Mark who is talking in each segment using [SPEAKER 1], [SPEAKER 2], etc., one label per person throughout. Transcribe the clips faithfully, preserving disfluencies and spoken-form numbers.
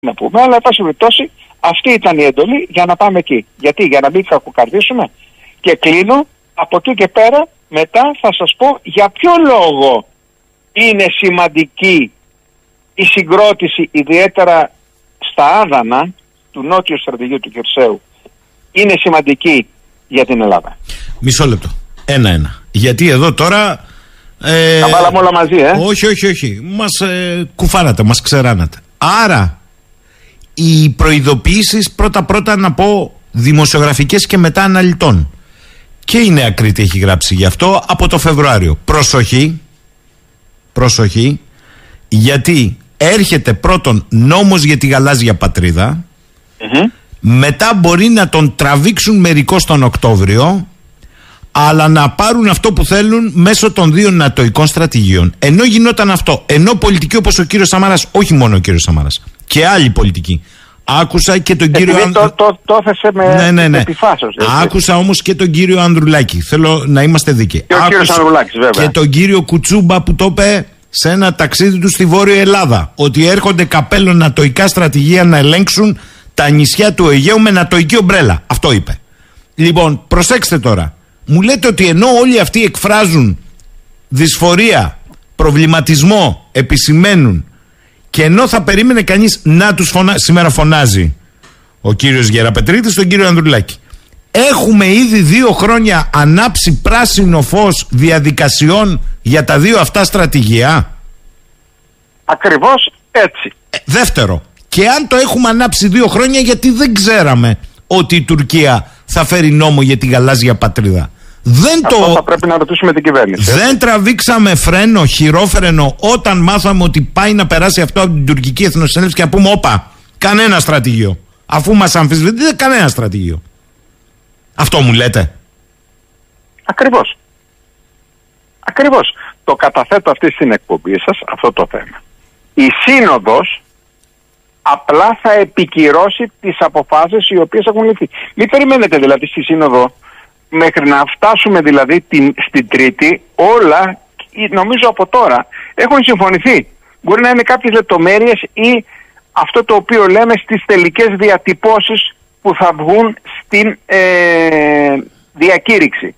[SPEAKER 1] να πούμε, αλλά εν πάση περιπτώσει αυτή ήταν η εντολή για να πάμε εκεί. Γιατί, για να μην κακοκαρδίσουμε. Και κλείνω, από εκεί και πέρα μετά θα σας πω για ποιο λόγο είναι σημαντική η συγκρότηση, ιδιαίτερα στα άδανα του νότιου στρατηγίου του Χερσαίου, είναι σημαντική για την Ελλάδα.
[SPEAKER 2] Μισό λεπτό. Ένα-ένα. Γιατί εδώ τώρα...
[SPEAKER 1] Ε, τα βάλαμε όλα μαζί, ε.
[SPEAKER 2] Όχι, όχι, όχι. Μας ε, κουφάρατε, μας ξεράνατε. Άρα, οι προειδοποιήσεις πρώτα-πρώτα να πω δημοσιογραφικές και μετά αναλυτών. Και η Νέα Κρήτη έχει γράψει γι' αυτό από το Φεβρουάριο. Προσοχή, προσοχή, γιατί έρχεται πρώτον νόμος για τη γαλάζια πατρίδα, mm-hmm. μετά μπορεί να τον τραβήξουν μερικώς τον Οκτώβριο, αλλά να πάρουν αυτό που θέλουν μέσω των δύο νατοικών στρατηγίων. Ενώ γινόταν αυτό, ενώ πολιτικοί όπως ο κύριος Σαμάρας, όχι μόνο ο κύριος Σαμάρας, και άλλοι πολιτικοί. Άκουσα και τον κύριο
[SPEAKER 1] Ανδρουλάκη. Το, το, το έθεσε με
[SPEAKER 2] ναι, ναι, ναι.
[SPEAKER 1] επιφάσεως.
[SPEAKER 2] Άκουσα όμως και τον κύριο Ανδρουλάκη. Θέλω να είμαστε δίκαιοι.
[SPEAKER 1] Και ο κύριος Ανδρουλάκης, βέβαια.
[SPEAKER 2] Και τον κύριο Κουτσούμπα που το είπε σε ένα ταξίδι του στη Βόρεια Ελλάδα. Ότι έρχονται καπέλο νατοικά στρατηγία να ελέγξουν τα νησιά του Αιγαίου με νατοική ομπρέλα. Αυτό είπε. Λοιπόν, προσέξτε τώρα. Μου λέτε ότι ενώ όλοι αυτοί εκφράζουν δυσφορία, προβληματισμό, επισημαίνουν, και ενώ θα περίμενε κανείς να τους φωνάζει, σήμερα φωνάζει ο κύριος Γεραπετρίτης τον κύριο Ανδρουλάκη. Έχουμε ήδη δύο χρόνια ανάψει πράσινο φως διαδικασιών για τα δύο αυτά στρατηγία.
[SPEAKER 1] Ακριβώς έτσι.
[SPEAKER 2] Ε, δεύτερο, και αν το έχουμε ανάψει δύο χρόνια, γιατί δεν ξέραμε ότι η Τουρκία θα φέρει νόμο για τη γαλάζια πατρίδα. Δεν
[SPEAKER 1] Αυτό
[SPEAKER 2] το...
[SPEAKER 1] θα πρέπει να ρωτήσουμε την κυβέρνηση.
[SPEAKER 2] Δεν τραβήξαμε φρένο, χειρόφρενο όταν μάθαμε ότι πάει να περάσει αυτό από την τουρκική εθνοσυνέλευση και να πούμε όπα, κανένα στρατηγείο. Αφού μας αμφισβητείτε, κανένα στρατηγείο. Αυτό μου λέτε.
[SPEAKER 1] Ακριβώς. Ακριβώς. Το καταθέτω αυτή στην εκπομπή σας, αυτό το θέμα. Η Σύνοδος απλά θα επικυρώσει τις αποφάσεις οι οποίες έχουν ληφθεί. Μην περιμένετε δηλαδή στη Σύνοδο μέχρι να φτάσουμε δηλαδή την, στην Τρίτη, όλα νομίζω από τώρα έχουν συμφωνηθεί. Μπορεί να είναι κάποιες λεπτομέρειες ή αυτό το οποίο λέμε στις τελικές διατυπώσεις που θα βγουν στην ε, διακήρυξη.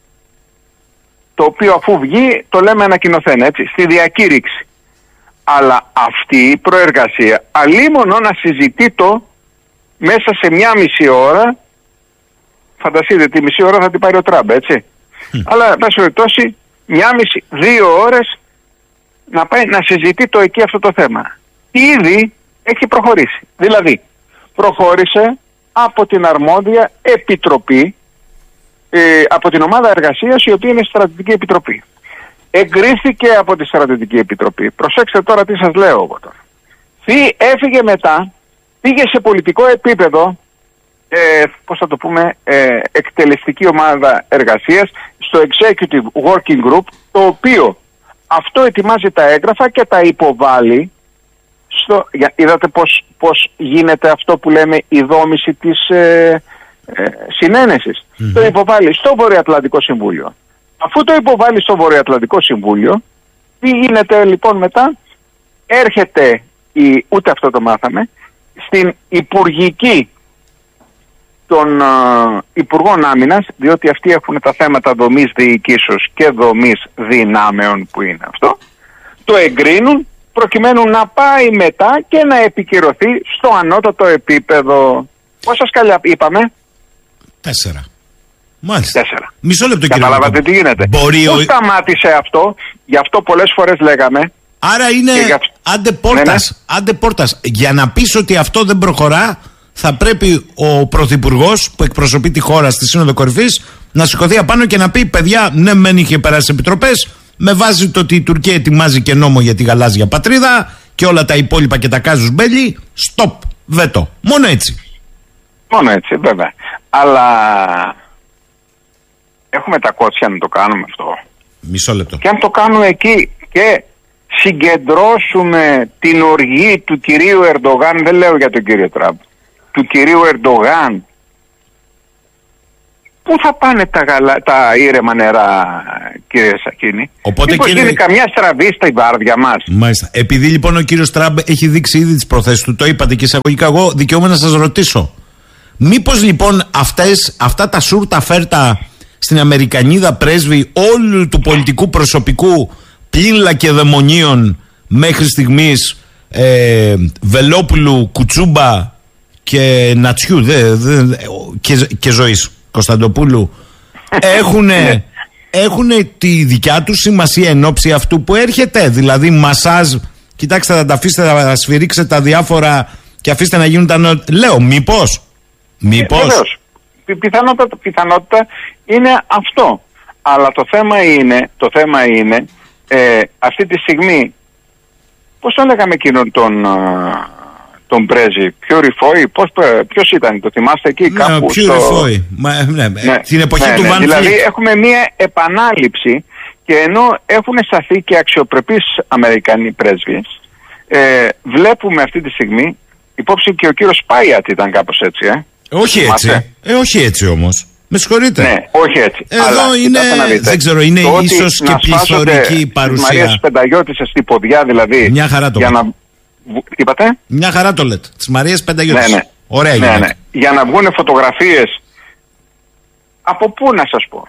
[SPEAKER 1] Το οποίο αφού βγει το λέμε ανακοινωθέν, έτσι, στη διακήρυξη. Αλλά αυτή η προεργασία αλίμονο να συζητεί το μέσα σε μια μισή ώρα. Φανταστείτε, τη μισή ώρα θα την πάρει ο Τραμπ, έτσι. Mm. Αλλά, εν πάση περιπτώσει, μια μισή, δύο ώρες να πάει να συζητεί το εκεί αυτό το θέμα. Ήδη έχει προχωρήσει. Δηλαδή, προχώρησε από την αρμόδια επιτροπή, ε, από την ομάδα εργασίας, η οποία είναι στρατιωτική επιτροπή. Εγκρίθηκε από τη στρατιωτική επιτροπή. Προσέξτε τώρα τι σας λέω εγώ τώρα. Τι έφυγε μετά, πήγε σε πολιτικό επίπεδο, Ε, πώς θα το πούμε, ε, εκτελεστική ομάδα εργασίας στο Executive Working Group, το οποίο αυτό ετοιμάζει τα έγγραφα και τα υποβάλλει στο, για, είδατε πώς, πώς γίνεται αυτό που λέμε η δόμηση της ε, ε, συνένεσης. Mm-hmm. Το υποβάλλει στο Βορειοατλαντικό Συμβούλιο. Αφού το υποβάλλει στο Βορειοατλαντικό Συμβούλιο, τι γίνεται λοιπόν μετά? Έρχεται, η, ούτε αυτό το μάθαμε, στην Υπουργική των uh, Υπουργών Άμυνας, διότι αυτοί έχουν τα θέματα δομής διοικήσεως και δομής δυνάμεων που είναι αυτό, το εγκρίνουν προκειμένου να πάει μετά και να επικυρωθεί στο ανώτατο επίπεδο. Πόσα σκαλιά είπαμε?
[SPEAKER 2] Τέσσερα. Μάλιστα.
[SPEAKER 1] Τέσσερα.
[SPEAKER 2] Μισό λεπτό, κύριε.
[SPEAKER 1] Καταλάβατε τι γίνεται.
[SPEAKER 2] Μπορεί
[SPEAKER 1] Πού
[SPEAKER 2] ο...
[SPEAKER 1] σταμάτησε αυτό, γι' αυτό πολλές φορές λέγαμε.
[SPEAKER 2] Άρα είναι για... άντε πόρτας, ναι, ναι. άντε πόρτας. Για να πεις ότι αυτό δεν προχωρά, θα πρέπει ο Πρωθυπουργός που εκπροσωπεί τη χώρα στη Σύνοδο Κορυφής να σηκωθεί απάνω και να πει: παιδιά, ναι, μεν είχε περάσει επιτροπές, με βάση το ότι η Τουρκία ετοιμάζει και νόμο για τη γαλάζια πατρίδα και όλα τα υπόλοιπα και τα κάζους μπέλι, stop, βέτο. Μόνο έτσι.
[SPEAKER 1] Μόνο έτσι, βέβαια. Αλλά έχουμε τα κότσια να το κάνουμε αυτό.
[SPEAKER 2] Μισό λεπτό.
[SPEAKER 1] Και αν το κάνουμε εκεί και συγκεντρώσουμε την οργή του κυρίου Ερντογάν, δεν λέω για τον κύριο Τραμπ, του κυρίου Ερντογάν, Πού θα πάνε τα, γαλα... τα ήρεμα νερά, κύριε Σαχίνη?
[SPEAKER 2] Οπότε,
[SPEAKER 1] μήπως
[SPEAKER 2] κύριε...
[SPEAKER 1] γίνει καμιά στραβή στα βάρδια μας?
[SPEAKER 2] Μάλιστα. Επειδή λοιπόν ο κύριος Τραμπ έχει δείξει ήδη τις προθέσεις του, το είπατε και εισαγωγικά, εγώ δικαιούμαι να σας ρωτήσω. Μήπως λοιπόν αυτές, αυτά τα σούρτα φέρτα στην Αμερικανίδα πρέσβη όλου του πολιτικού προσωπικού πλην λακεδαιμονίων μέχρι στιγμής, ε, Βελόπουλου, Κουτσούμπα και Νατσιού δε, δε, και, και Ζωής Κωνσταντοπούλου έχουνε, έχουνε τη δικιά τους σημασία εν ώψη αυτού που έρχεται? Δηλαδή μασάζ, κοιτάξτε, θα τα αφήσετε να σφυρίξετε τα διάφορα και αφήστε να γίνουν τα νο... Λέω μήπως Μήπως
[SPEAKER 1] Βεβαίως, πιθανότητα, πιθανότητα είναι αυτό. Αλλά το θέμα είναι, το θέμα είναι ε, αυτή τη στιγμή, πώς το λέγαμε εκείνον τον, τον πρέσβη, πιο ρηφόη, πώς, ποιος ήταν, το θυμάστε εκεί?
[SPEAKER 2] Ναι,
[SPEAKER 1] κάπου
[SPEAKER 2] πιο
[SPEAKER 1] στο...
[SPEAKER 2] ρηφόη, ναι, ναι, ναι, την εποχή
[SPEAKER 1] ναι,
[SPEAKER 2] του
[SPEAKER 1] ναι,
[SPEAKER 2] Βαν
[SPEAKER 1] δηλαδή
[SPEAKER 2] Φλικ.
[SPEAKER 1] έχουμε μία επανάληψη, και ενώ έχουν σταθεί και αξιοπρεπείς Αμερικανοί πρέσβεις, ε, βλέπουμε αυτή τη στιγμή, υπόψη και ο κύριος Πάιατ ήταν κάπως έτσι, ε.
[SPEAKER 2] Όχι έτσι, ε, όχι έτσι όμως. Με συγχωρείτε.
[SPEAKER 1] Ναι, όχι έτσι.
[SPEAKER 2] Εδώ
[SPEAKER 1] αλλά,
[SPEAKER 2] είναι, δεν ξέρω, είναι ίσως και πληθωρική παρουσία.
[SPEAKER 1] Τις Μαρίας Πενταγιώτισσες στη ποδιά, δηλαδή.
[SPEAKER 2] Μια χαρά το
[SPEAKER 1] για
[SPEAKER 2] λέτε.
[SPEAKER 1] να... Είπατε?
[SPEAKER 2] Μια χαρά το λέτε. Τις Μαρίας Πενταγιώτισσες.
[SPEAKER 1] Ναι, ναι.
[SPEAKER 2] Ωραία,
[SPEAKER 1] ναι, ναι. Για να βγουν φωτογραφίες. Από πού να σας πω?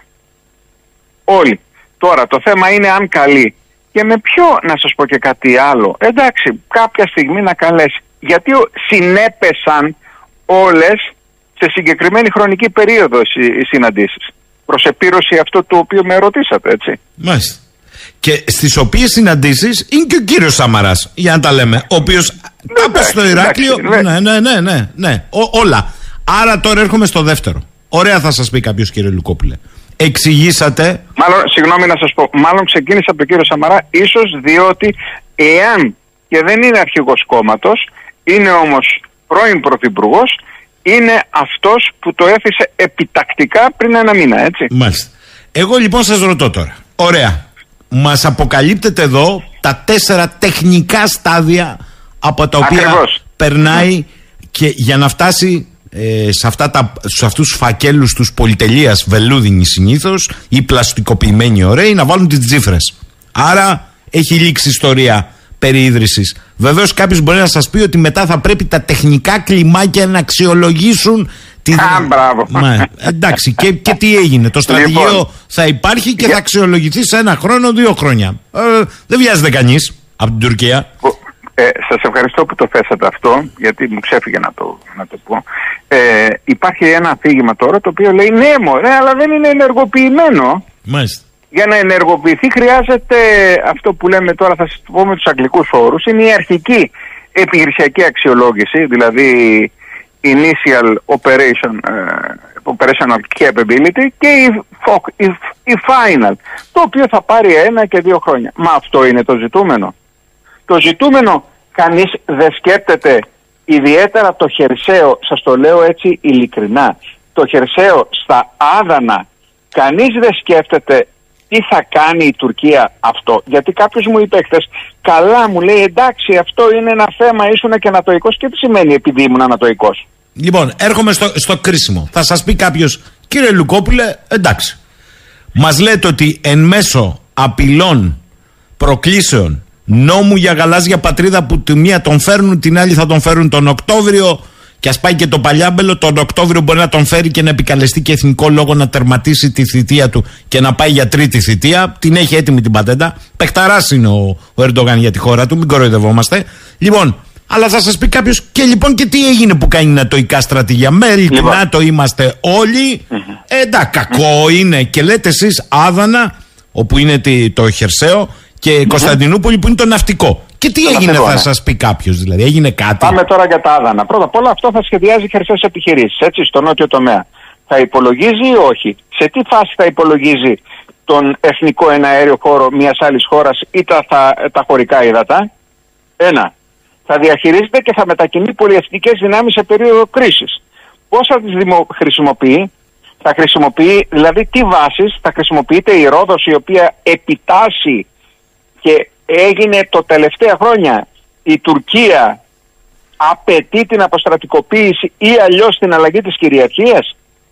[SPEAKER 1] Όλοι. Τώρα το θέμα είναι αν καλεί. Και με ποιο, να σας πω και κάτι άλλο. Εντάξει, κάποια στιγμή να καλέσει. Γιατί συνέπεσαν όλες σε συγκεκριμένη χρονική περίοδο οι συναντήσεις. Προς επίρρωση αυτό το οποίο με ρωτήσατε, έτσι.
[SPEAKER 2] Μάλιστα. Και στις οποίες συναντήσεις είναι και ο κύριος Σαμαράς, για να τα λέμε, ο οποίος κάπως στο Ηράκλειο. Ναι, ναι, ναι, ναι, ναι. Ό, όλα. Άρα τώρα έρχομαι στο δεύτερο. Ωραία θα σας πει κάποιος, κύριε Λουκόπουλε. Εξηγήσατε.
[SPEAKER 1] Μάλλον, συγγνώμη να σας πω, μάλλον ξεκίνησα από τον κύριο Σαμαρά, ίσως διότι εάν και δεν είναι αρχηγός κόμματος, είναι όμως πρώην πρωθυπουργός, είναι αυτός που το έθεσε επιτακτικά πριν ένα μήνα, έτσι.
[SPEAKER 2] Μάλιστα. Εγώ λοιπόν σας ρωτώ τώρα. Ωραία. Μας αποκαλύπτετε εδώ τα τέσσερα τεχνικά στάδια από τα οποία
[SPEAKER 1] Ακριβώς.
[SPEAKER 2] περνάει και για να φτάσει ε, σε, αυτά τα, σε αυτούς τους φακέλους τους πολυτελείας βελούδινοι συνήθως ή πλαστικοποιημένοι ωραίοι να βάλουν τις τσίφρες. Άρα έχει λήξει ιστορία περί ίδρυσης. Βεβαίως κάποιος μπορεί να σας πει ότι μετά θα πρέπει τα τεχνικά κλιμάκια να αξιολογήσουν τη...
[SPEAKER 1] Α, μπράβο.
[SPEAKER 2] Μα, εντάξει, και, και τι έγινε? Το στρατηγείο λοιπόν θα υπάρχει και για... θα αξιολογηθεί σε ένα χρόνο, δύο χρόνια. Ε, δεν βιάζεται κανείς από την Τουρκία.
[SPEAKER 1] Ε, σας ευχαριστώ που το θέσατε αυτό, γιατί μου ξέφυγε να το, να το πω. Ε, υπάρχει ένα αφήγημα τώρα το οποίο λέει ναι μωρέ, αλλά δεν είναι ενεργοποιημένο.
[SPEAKER 2] Μάλιστα.
[SPEAKER 1] Για να ενεργοποιηθεί χρειάζεται αυτό που λέμε τώρα, θα σας πω με τους αγγλικούς όρους, είναι η αρχική επιχειρησιακή αξιολόγηση, δηλαδή initial operation, uh, operational capability, και η, η, η final, το οποίο θα πάρει ένα και δύο χρόνια. Μα αυτό είναι το ζητούμενο. Το ζητούμενο κανείς δεν σκέπτεται, ιδιαίτερα το χερσαίο, σας το λέω έτσι ειλικρινά, το χερσαίο στα Άδανα, κανείς δεν σκέφτεται τι θα κάνει η Τουρκία αυτό. Γιατί κάποιος μου είπε χθες, καλά, μου λέει, εντάξει, αυτό είναι ένα θέμα, ήσουν και ανατοϊκός. Και τι σημαίνει επειδή ήμουν ανατοϊκός?
[SPEAKER 2] Λοιπόν, έρχομαι στο, στο κρίσιμο. Θα σας πει κάποιος, κύριε Λουκόπουλε, εντάξει, μας λέτε ότι εν μέσω απειλών, προκλήσεων, νόμου για γαλάζια πατρίδα που τη μία τον φέρνουν, την άλλη θα τον φέρουν τον Οκτώβριο, και ας πάει και το παλιάμπελο, τον Οκτώβριο μπορεί να τον φέρει και να επικαλεστεί και εθνικό λόγο να τερματίσει τη θητεία του και να πάει για τρίτη θητεία. Την έχει έτοιμη την πατέντα. Παιχταράς είναι ο, ο Ερντογάν για τη χώρα του, μην κοροϊδευόμαστε. Λοιπόν, αλλά θα σας πει κάποιος, και λοιπόν και τι έγινε που κάνει νατοϊκά στρατηγία? Μέλη του ΝΑΤΟ είμαστε όλοι. Mm-hmm. Ε, εντάξει, κακό είναι. Και λέτε εσείς Άδανα, όπου είναι το χερσαίο, και mm-hmm. Κωνσταντινούπολη που είναι το ναυτικό. Και τι το έγινε, θα ναι. σας πει κάποιος, δηλαδή, έγινε κάτι?
[SPEAKER 1] Πάμε τώρα για τα Άδανα. Πρώτα απ' όλα αυτό θα σχεδιάζει χερσαίες επιχειρήσεις, έτσι, στο νότιο τομέα. Θα υπολογίζει ή όχι? Σε τι φάση θα υπολογίζει τον εθνικό εναέριο χώρο μιας άλλης χώρας ή τα, θα, τα χωρικά ύδατα? Ένα. Θα διαχειρίζεται και θα μετακινεί πολυεθνικές δυνάμεις σε περίοδο κρίσης. Πώς θα τις δημο... χρησιμοποιεί? Θα χρησιμοποιεί, δηλαδή τι βάσεις? Θα χρησιμοποιείται η Ρόδος, η οποία επιτάσσει και έγινε το τελευταία χρόνια. Η Τουρκία απαιτεί την αποστρατικοποίηση ή αλλιώς την αλλαγή της κυριαρχίας.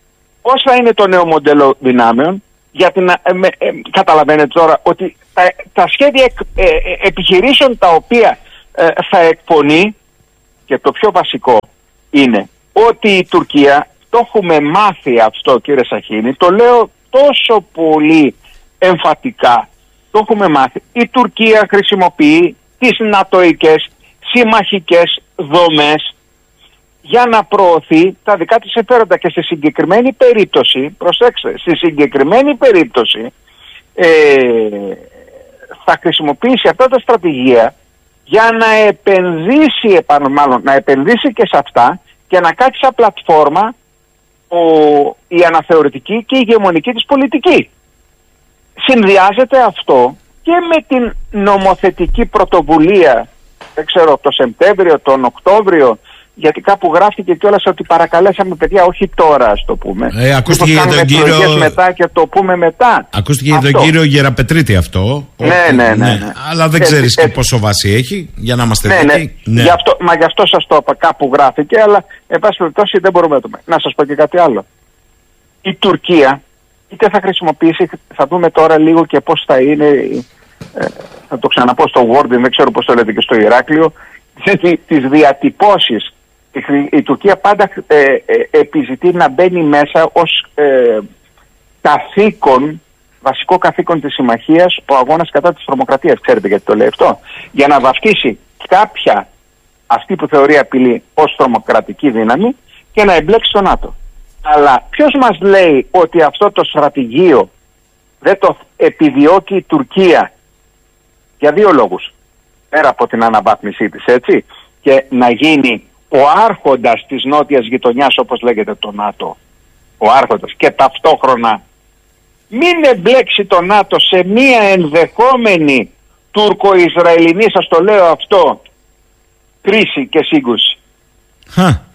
[SPEAKER 1] πώς θα είναι το νέο μοντέλο δυνάμεων, γιατί να, ε, ε, καταλαβαίνετε τώρα ότι τα, τα σχέδια ε, ε, επιχειρήσεων τα οποία ε, θα εκπονεί, και το πιο βασικό είναι ότι η Τουρκία, το έχουμε μάθει αυτό κύριε Σαχίνη, το λέω τόσο πολύ εμφατικά, το έχουμε μάθει, η Τουρκία χρησιμοποιεί τις νατοικές συμμαχικές δομές για να προωθεί τα δικά της συμφέροντα, και στη συγκεκριμένη περίπτωση, προσέξτε, στη συγκεκριμένη περίπτωση ε, θα χρησιμοποιήσει αυτά τα στρατηγία για να επενδύσει, επάνω, μάλλον, να επενδύσει και σε αυτά και να κάτσει σαν πλατφόρμα ο, η αναθεωρητική και η ηγεμονική της πολιτική. Συνδυάζεται αυτό και με την νομοθετική πρωτοβουλία, δεν ξέρω, το Σεπτέμβριο, τον Οκτώβριο, γιατί κάπου γράφτηκε κιόλας ότι παρακαλέσαμε παιδιά, όχι τώρα, ας το πούμε.
[SPEAKER 2] Ε, ακούστηκε για τον κύριο.
[SPEAKER 1] Μετά και το πούμε μετά.
[SPEAKER 2] Ακούστηκε για τον κύριο Γεραπετρίτη αυτό.
[SPEAKER 1] Ναι, ναι, ναι, ναι, ναι.
[SPEAKER 2] Αλλά δεν ξέρεις και πόσο βάση έχει, για να είμαστε
[SPEAKER 1] ναι,
[SPEAKER 2] δίκαιοι.
[SPEAKER 1] Ναι. Ναι. Γι' αυτό, μα γι' αυτό σας το είπα, κάπου γράφτηκε, αλλά εν πάση περιπτώσει δεν μπορούμε να το πούμε. Να σας πω και κάτι άλλο. Η Τουρκία, είτε θα χρησιμοποιήσει, θα δούμε τώρα λίγο και πώς θα είναι, ε, θα το ξαναπώ στο Word, δεν ξέρω πώς το λέτε και στο Ηράκλειο, τις διατυπώσεις. Η Τουρκία πάντα ε, ε, επιζητεί να μπαίνει μέσα ως ε, καθήκον, βασικό καθήκον της συμμαχίας, ο αγώνας κατά της τρομοκρατίας. Ξέρετε γιατί το λέει αυτό? Για να βαφτίσει κάποια αυτή που θεωρεί απειλή ως τρομοκρατική δύναμη και να εμπλέξει το ΝΑΤΟ. Αλλά ποιος μας λέει ότι αυτό το στρατηγείο δεν το επιδιώκει η Τουρκία? Για δύο λόγους. Πέρα από την αναβάθμισή της, έτσι, και να γίνει ο άρχοντας της νότιας γειτονιάς, όπως λέγεται το ΝΑΤΟ, ο άρχοντας, και ταυτόχρονα μην εμπλέξει το ΝΑΤΟ σε μία ενδεχόμενη τουρκο-ισραηλινή, σας το λέω αυτό, κρίση και σύγκρουση.
[SPEAKER 2] Χα.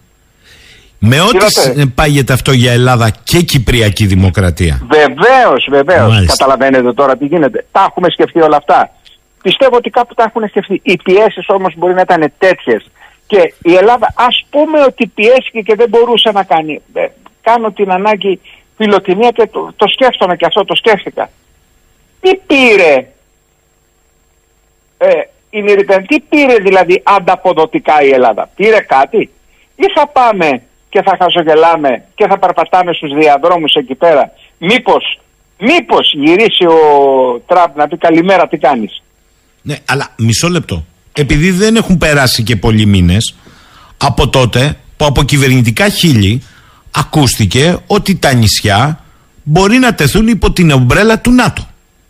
[SPEAKER 2] Με ό,τι πάγεται αυτό για Ελλάδα και Κυπριακή Δημοκρατία.
[SPEAKER 1] Βεβαίως, βεβαίως. Καταλαβαίνετε τώρα τι γίνεται. Τα έχουμε σκεφτεί όλα αυτά. Πιστεύω ότι κάπου τα έχουν σκεφτεί. Οι πιέσεις όμως μπορεί να ήταν τέτοιες. Και η Ελλάδα, ας πούμε ότι πιέστηκε και δεν μπορούσε να κάνει. Ε, κάνω την ανάγκη φιλοτιμία και το, το σκέφτομαι και αυτό το σκέφτηκα. Τι πήρε ε, η Νιριτεν, τι πήρε δηλαδή ανταποδοτικά η Ελλάδα? Πήρε κάτι? Ή θα πάμε και θα χαζογελάμε και θα περπατάμε στους διαδρόμους εκεί πέρα? Μήπως, μήπως γυρίσει ο Τραμπ να πει καλημέρα, τι κάνεις?
[SPEAKER 2] Ναι, αλλά μισό λεπτό. Επειδή δεν έχουν περάσει και πολλοί μήνες από τότε που από κυβερνητικά χείλη ακούστηκε ότι τα νησιά μπορεί να τεθούν υπό την ομπρέλα του ΝΑΤΟ.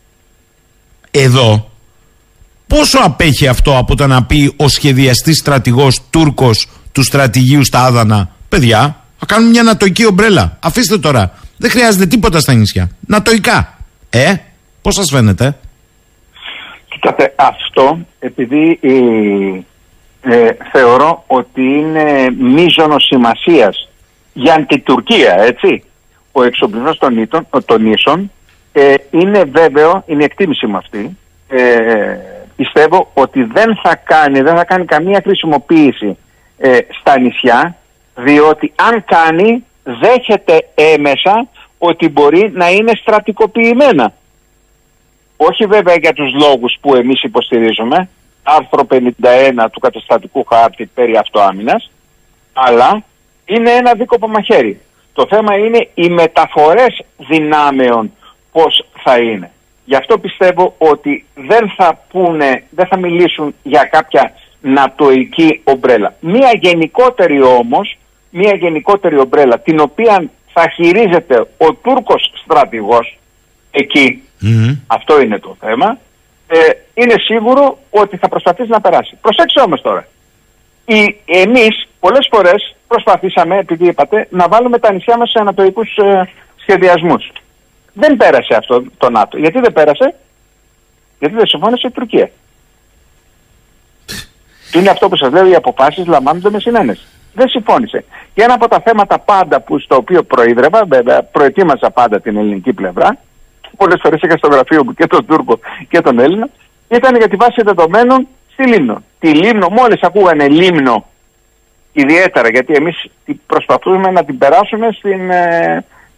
[SPEAKER 2] Εδώ πόσο απέχει αυτό από το να πει ο σχεδιαστής στρατηγός Τούρκος του στρατηγίου στα Άδανα, παιδιά, θα κάνουμε μια νατοική ομπρέλα. Αφήστε τώρα, δεν χρειάζεται τίποτα στα νησιά. Νατοικά. Ε, πώς σας φαίνεται?
[SPEAKER 1] Κοιτάτε, αυτό επειδή ε, ε, θεωρώ ότι είναι μείζωνος σημασίας για την Τουρκία, έτσι, ο εξοπλισμός των, ήτων, των ίσων, ε, είναι βέβαιο, είναι εκτίμηση μου αυτή, ε, πιστεύω ότι δεν θα κάνει, δεν θα κάνει καμία χρησιμοποίηση ε, στα νησιά, διότι αν κάνει δέχεται έμεσα ότι μπορεί να είναι στρατικοποιημένα. Όχι βέβαια για τους λόγους που εμείς υποστηρίζουμε, άρθρο πενήντα ένα του καταστατικού χάρτη περί αυτοάμυνας, αλλά είναι ένα δίκοπο μαχαίρι. Το θέμα είναι οι μεταφορές δυνάμεων πώς θα είναι. Γι' αυτό πιστεύω ότι δεν θα πούνε, δεν θα μιλήσουν για κάποια νατοική ομπρέλα. Μία γενικότερη όμως, μία γενικότερη ομπρέλα, την οποία θα χειρίζεται ο Τούρκος στρατηγός εκεί, mm-hmm. αυτό είναι το θέμα, ε, είναι σίγουρο ότι θα προσπαθήσει να περάσει. Προσέξτε όμως τώρα, οι, εμείς πολλές φορές προσπαθήσαμε, επειδή είπατε, να βάλουμε τα νησιά μας σε ανατοικούς ε, σχεδιασμούς. Δεν πέρασε αυτό το ΝΑΤΟ. Γιατί δεν πέρασε? Γιατί δεν συμφώνησε η Τουρκία. Είναι αυτό που σας λέω, οι αποφάσεις λαμβάνονται με συνένεση. Δεν συμφώνησε. Και ένα από τα θέματα πάντα που στο οποίο προείδρευα, βέβαια προετοίμασα πάντα την ελληνική πλευρά, πολλές φορές είχα στο γραφείο μου και τον Τούρκο και τον Έλληνα, ήταν για τη βάση δεδομένων στη Λίμνο. Τη Λίμνο, μόλις ακούγανε Λίμνο, ιδιαίτερα γιατί εμείς προσπαθούμε να την περάσουμε στην, ε,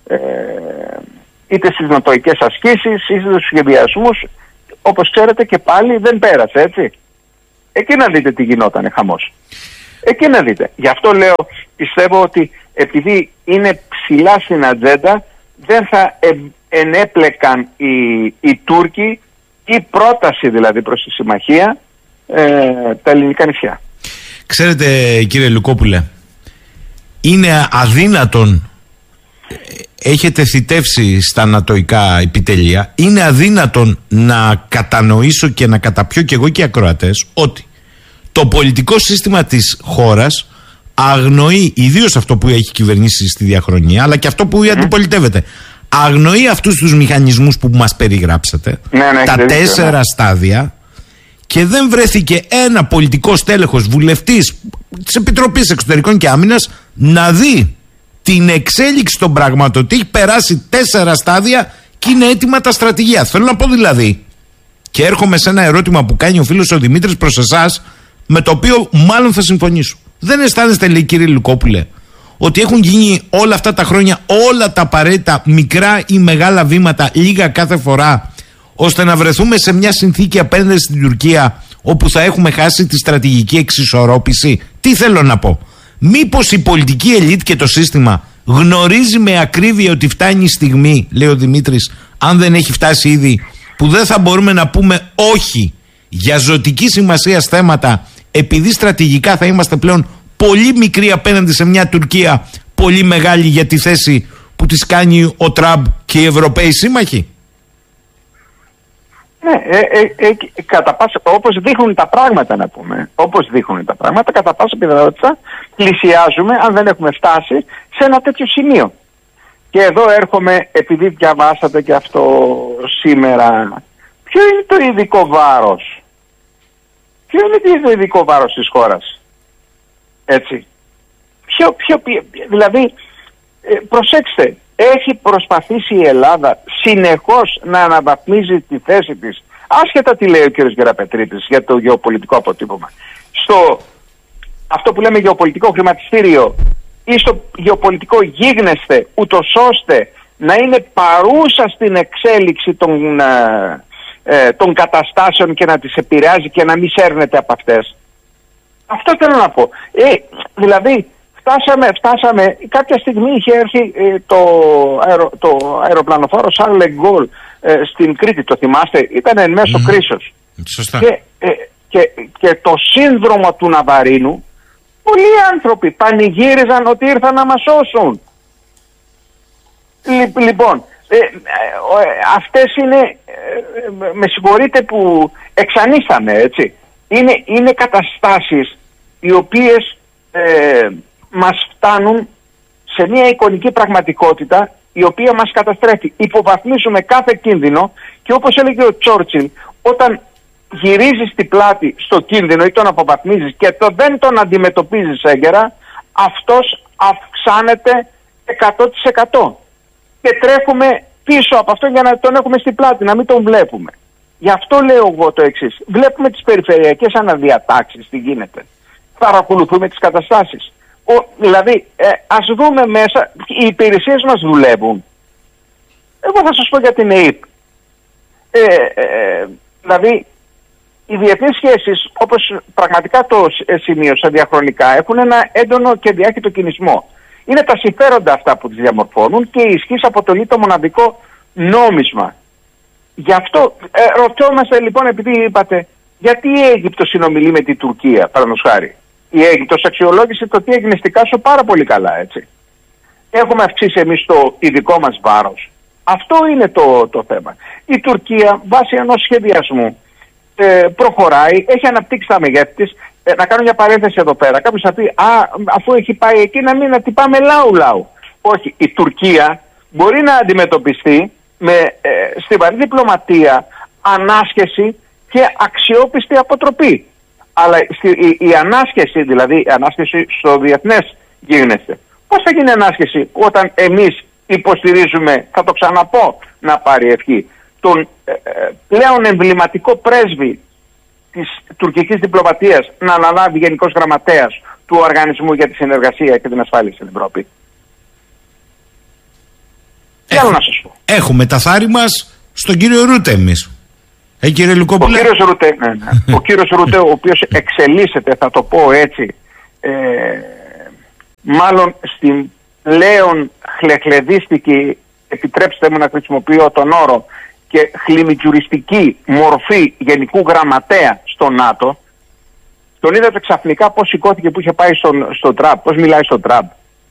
[SPEAKER 1] ε, είτε στις νατοικές ασκήσεις, είτε στους σχεδιασμούς. Όπως ξέρετε και πάλι δεν πέρασε, έτσι. Εκεί να δείτε τι γινότανε χαμός. Εκεί να δείτε. Γι' αυτό λέω, πιστεύω ότι επειδή είναι ψηλά στην ατζέντα, δεν θα ε, ενέπλεκαν οι, οι Τούρκοι, η πρόταση δηλαδή προς τη συμμαχία, ε, τα ελληνικά νησιά.
[SPEAKER 2] Ξέρετε, κύριε Λουκόπουλε, είναι αδύνατον, έχετε θητεύσει στα νατοϊκά επιτελεία, είναι αδύνατον να κατανοήσω και να καταπιώ κι εγώ και οι ακροατές ότι το πολιτικό σύστημα της χώρας αγνοεί, ιδίως αυτό που έχει κυβερνήσει στη διαχρονία, αλλά και αυτό που mm. αντιπολιτεύεται, αγνοεί αυτούς τους μηχανισμούς που μας περιγράψατε, ναι, ναι, τα τέσσερα δίκιο, ναι. στάδια, και δεν βρέθηκε ένα πολιτικό στέλεχος, βουλευτής της Επιτροπής Εξωτερικών και Άμυνας, να δει την εξέλιξη των πραγμάτων, ότι έχει περάσει τέσσερα στάδια και είναι έτοιμα τα στρατηγία. Θέλω να πω δηλαδή, και έρχομαι σε ένα ερώτημα που κάνει ο φίλος ο Δημήτρης προς εσάς, με το οποίο μάλλον θα συμφωνήσω. Δεν αισθάνεστε, λέει, κύριε Λουκόπουλε, ότι έχουν γίνει όλα αυτά τα χρόνια όλα τα απαραίτητα μικρά ή μεγάλα βήματα, λίγα κάθε φορά, ώστε να βρεθούμε σε μια συνθήκη απέναντι στην Τουρκία όπου θα έχουμε χάσει τη στρατηγική εξισορρόπηση? Τι θέλω να πω? Μήπως η πολιτική ελίτ και το σύστημα γνωρίζει με ακρίβεια ότι φτάνει η στιγμή, λέει ο Δημήτρης, αν δεν έχει φτάσει ήδη, που δεν θα μπορούμε να πούμε όχι για ζωτική σημασία θέματα, επειδή στρατηγικά θα είμαστε πλέον πολύ μικροί απέναντι σε μια Τουρκία πολύ μεγάλη για τη θέση που της κάνει ο Τραμπ και οι Ευρωπαίοι σύμμαχοι?
[SPEAKER 1] Ναι, ε, ε, ε, κατά πάσα, όπως δείχνουν τα πράγματα, να πούμε, όπως δείχνουν τα πράγματα, κατά πάσα πιθανότητα πλησιάζουμε, αν δεν έχουμε φτάσει, σε ένα τέτοιο σημείο. Και εδώ έρχομαι, επειδή διαβάσατε και αυτό σήμερα, ποιο είναι το ειδικό βάρος? Ποιο είναι το ειδικό βάρος της χώρας? Έτσι. Ποιο, ποιο, δηλαδή, ε, προσέξτε, έχει προσπαθήσει η Ελλάδα συνεχώς να αναβαθμίζει τη θέση της, άσχετα τι λέει ο κ. Γεραπετρίτης για το γεωπολιτικό αποτύπωμα, στο αυτό που λέμε γεωπολιτικό χρηματιστήριο ή στο γεωπολιτικό γίγνεσθε, ούτως ώστε να είναι παρούσα στην εξέλιξη των, ε, ε, των καταστάσεων και να τις επηρεάζει και να μην σέρνεται από αυτές. Αυτό θέλω να πω. Ε, δηλαδή, Φτάσαμε, φτάσαμε, κάποια στιγμή είχε έρθει ε, το, αερο, το αεροπλανοφόρο Charles de Gaulle ε, στην Κρήτη, το θυμάστε, ήταν εν μέσω mm. κρίσεως.
[SPEAKER 2] Σωστά. Και,
[SPEAKER 1] ε, και, και το σύνδρομο του Ναβαρίνου, πολλοί άνθρωποι πανηγύριζαν ότι ήρθαν να μας σώσουν. Λι, λοιπόν, ε, ε, αυτές είναι, ε, με συγχωρείτε που εξανίσταμε, έτσι, είναι, είναι καταστάσεις οι οποίες ε, μας φτάνουν σε μια εικονική πραγματικότητα η οποία μας καταστρέφει. Υποβαθμίζουμε κάθε κίνδυνο και όπως έλεγε ο Τσόρτσιλ, όταν γυρίζεις την πλάτη στο κίνδυνο ή τον αποβαθμίζεις και το δεν τον αντιμετωπίζεις έγκαιρα, αυτός αυξάνεται εκατό τοις εκατό και τρέχουμε πίσω από αυτό για να τον έχουμε στην πλάτη, να μην τον βλέπουμε. Γι' αυτό λέω εγώ το εξής. Βλέπουμε τις περιφερειακές αναδιατάξεις, τι γίνεται. Παρακολουθούμε τις καταστάσεις. Ο, δηλαδή, ε, ας δούμε μέσα, οι υπηρεσίες μας δουλεύουν. Εγώ θα σας πω για την ΕΕΠ. Ε, ε, δηλαδή, οι διεθνείς σχέσεις, όπως πραγματικά το σημείωσα διαχρονικά, έχουν ένα έντονο και διάχυτο κινησμό. Είναι τα συμφέροντα αυτά που τις διαμορφώνουν και η ισχύς αποτελεί το μοναδικό νόμισμα. Γι' αυτό ε, ρωτιόμαστε λοιπόν, επειδή είπατε, γιατί η Αίγυπτος συνομιλεί με την Τουρκία, παραδείγματος χάρη. Η Αίγυπτος αξιολόγησε το τι έγινε στη Κάσο πάρα πολύ καλά, έτσι. Έχουμε αυξήσει εμείς το ειδικό μας βάρος. Αυτό είναι το, το θέμα. Η Τουρκία βάσει ενός σχεδιασμού ε, προχωράει, έχει αναπτύξει τα μεγέθη της. Ε, να κάνω μια παρένθεση εδώ πέρα. Κάποιος θα πει, α, αφού έχει πάει εκεί να μην να την πάμε λαού-λαού. Όχι, η Τουρκία μπορεί να αντιμετωπιστεί με ε, στιβαρή διπλωματία, ανάσχεση και αξιόπιστη αποτροπή. Αλλά στη, η, η ανάσχεση, δηλαδή η ανάσχεση στο διεθνές γίγνεσθε. Πώς θα γίνει ανάσχεση όταν εμείς υποστηρίζουμε, θα το ξαναπώ να πάρει ευχή, τον ε, πλέον εμβληματικό πρέσβη της τουρκικής διπλωματίας να αναλάβει γενικός γραμματέας του Οργανισμού για τη Συνεργασία και την Ασφάλεια στην Ευρώπη. Τι άλλο να σας πω.
[SPEAKER 2] Έχουμε τα θάρη μας στον κύριο Ρούτε εμείς. Ε, κύριε Λουκόπουλε.
[SPEAKER 1] Ο κύριος Ρούτε, ναι, ναι. ο κύριος Ρούτε, ο οποίος εξελίσσεται, θα το πω έτσι, ε, μάλλον στην πλέον χλεχλεδίστικη, επιτρέψτε μου να χρησιμοποιώ τον όρο, και χλιμιτζουριστική μορφή γενικού γραμματέα στο ΝΑΤΟ. Τον είδατε ξαφνικά πώς σηκώθηκε που είχε πάει στον, στο Τραμπ, πώς μιλάει στο Τραμπ.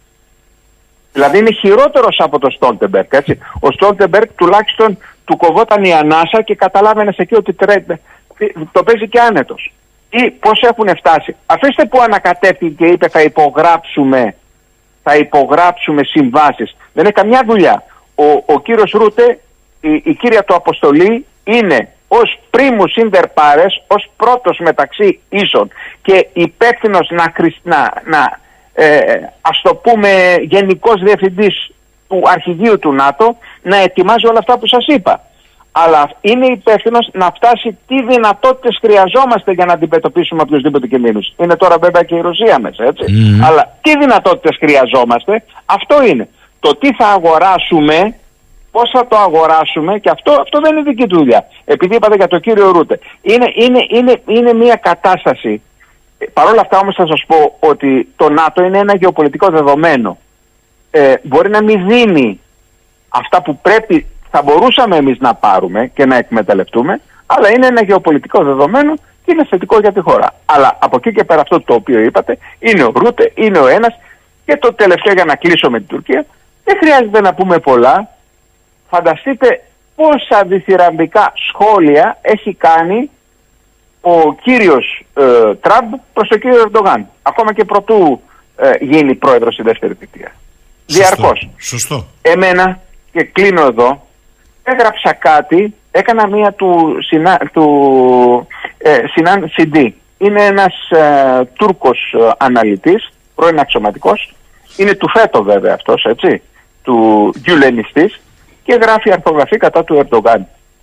[SPEAKER 1] Δηλαδή είναι χειρότερος από τον Στόλτεμπεργκ, έτσι. Ο Στόλτεμπεργκ τουλάχιστον του κοβόταν η ανάσα και καταλάβαινε εκεί ότι τρέ, το παίζει και άνετος. Ή πώς έχουν φτάσει. Αφήστε που ανακατεύτηκε και είπε θα υπογράψουμε, θα υπογράψουμε συμβάσεις. Δεν έχει καμιά δουλειά. Ο, ο κύριος Ρούτε, η, η κύρια του αποστολή είναι ως πρίμους ίντερ πάρες, ως πρώτος μεταξύ ίσων και υπεύθυνος να, να, να ε, ας το πούμε γενικός διευθυντής του αρχηγείου του ΝΑΤΟ, να ετοιμάζει όλα αυτά που σας είπα. Αλλά είναι υπεύθυνος να φτάσει τι δυνατότητες χρειαζόμαστε για να αντιμετωπίσουμε οποιοσδήποτε κινδύνους. Είναι τώρα βέβαια και η Ρωσία μέσα, έτσι. Mm. Αλλά τι δυνατότητες χρειαζόμαστε, αυτό είναι. Το τι θα αγοράσουμε, πώς θα το αγοράσουμε, και αυτό, αυτό δεν είναι δική του δουλειά. Επειδή είπατε για τον κύριο Ρούτε. Είναι, είναι, είναι, είναι μια κατάσταση. Παρ' όλα αυτά όμως θα σας πω ότι το ΝΑΤΟ είναι ένα γεωπολιτικό δεδομένο. Ε, μπορεί να μην δίνει αυτά που πρέπει, θα μπορούσαμε εμείς να πάρουμε και να εκμεταλλευτούμε, αλλά είναι ένα γεωπολιτικό δεδομένο και είναι θετικό για τη χώρα. Αλλά από εκεί και πέρα αυτό το οποίο είπατε είναι ο Ρούτε, είναι ο ένας, και το τελευταίο για να κλείσω με την Τουρκία, δεν χρειάζεται να πούμε πολλά. Φανταστείτε πόσα διθυραμβικά σχόλια έχει κάνει ο κύριος ε, Τραμπ προς τον κύριο Ερντογάν, ακόμα και προτού ε, γίνει πρόεδρος η δεύτερη θητεία. Διαρκώς.
[SPEAKER 2] Σωστό.
[SPEAKER 1] Εμένα, και κλείνω εδώ, έγραψα κάτι, έκανα μία του, συνα, του ε, Sinan Sidi. Είναι ένας ε, Τούρκος ε, αναλυτής, πρώην αξιωματικός, είναι του ΦΕΤΟ βέβαια αυτός, έτσι, του Γκιουλενιστής, και γράφει αρθογραφή κατά του Ερντογάν.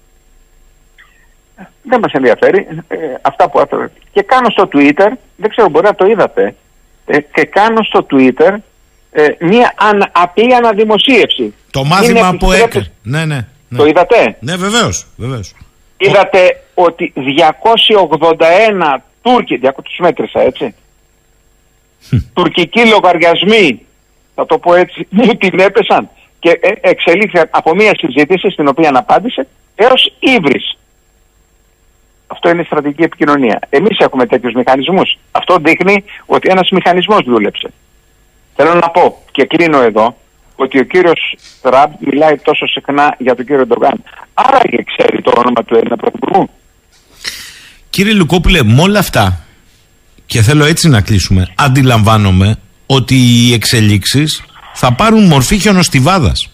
[SPEAKER 1] Δεν μας ενδιαφέρει ε, αυτά που έφερε. Και κάνω στο Twitter, δεν ξέρω, μπορεί να το είδατε, ε, και κάνω στο Twitter ε, μία αν, απλή αναδημοσίευση.
[SPEAKER 2] Το μάθημα που έκανε. Ναι, ναι, ναι.
[SPEAKER 1] Το είδατε?
[SPEAKER 2] Ναι, βεβαίως, βεβαίως.
[SPEAKER 1] Είδατε Ο... ότι διακόσιοι ογδόντα ένα Τούρκοι, τους μέτρησα, έτσι, τουρκικοί λογαριασμοί, θα το πω έτσι, μου την έπεσαν και ε, εξελίχθηκαν από μία συζήτηση στην οποία απάντησε έως ύβρις. Αυτό είναι στρατηγική επικοινωνία. Εμείς έχουμε τέτοιους μηχανισμούς. Αυτό δείχνει ότι ένας μηχανισμός δούλεψε. Θέλω να πω, και κλείνω εδώ, ότι ο κύριος Τραμπ μιλάει τόσο συχνά για τον κύριο Ερντογάν. Άρα και ξέρει το όνομα του Έλληνα Πρωθυπουργού.
[SPEAKER 2] Κύριε Λουκόπουλε, με όλα αυτά, και θέλω έτσι να κλείσουμε, αντιλαμβάνομαι ότι οι εξελίξεις θα πάρουν μορφή χιονοστιβάδας.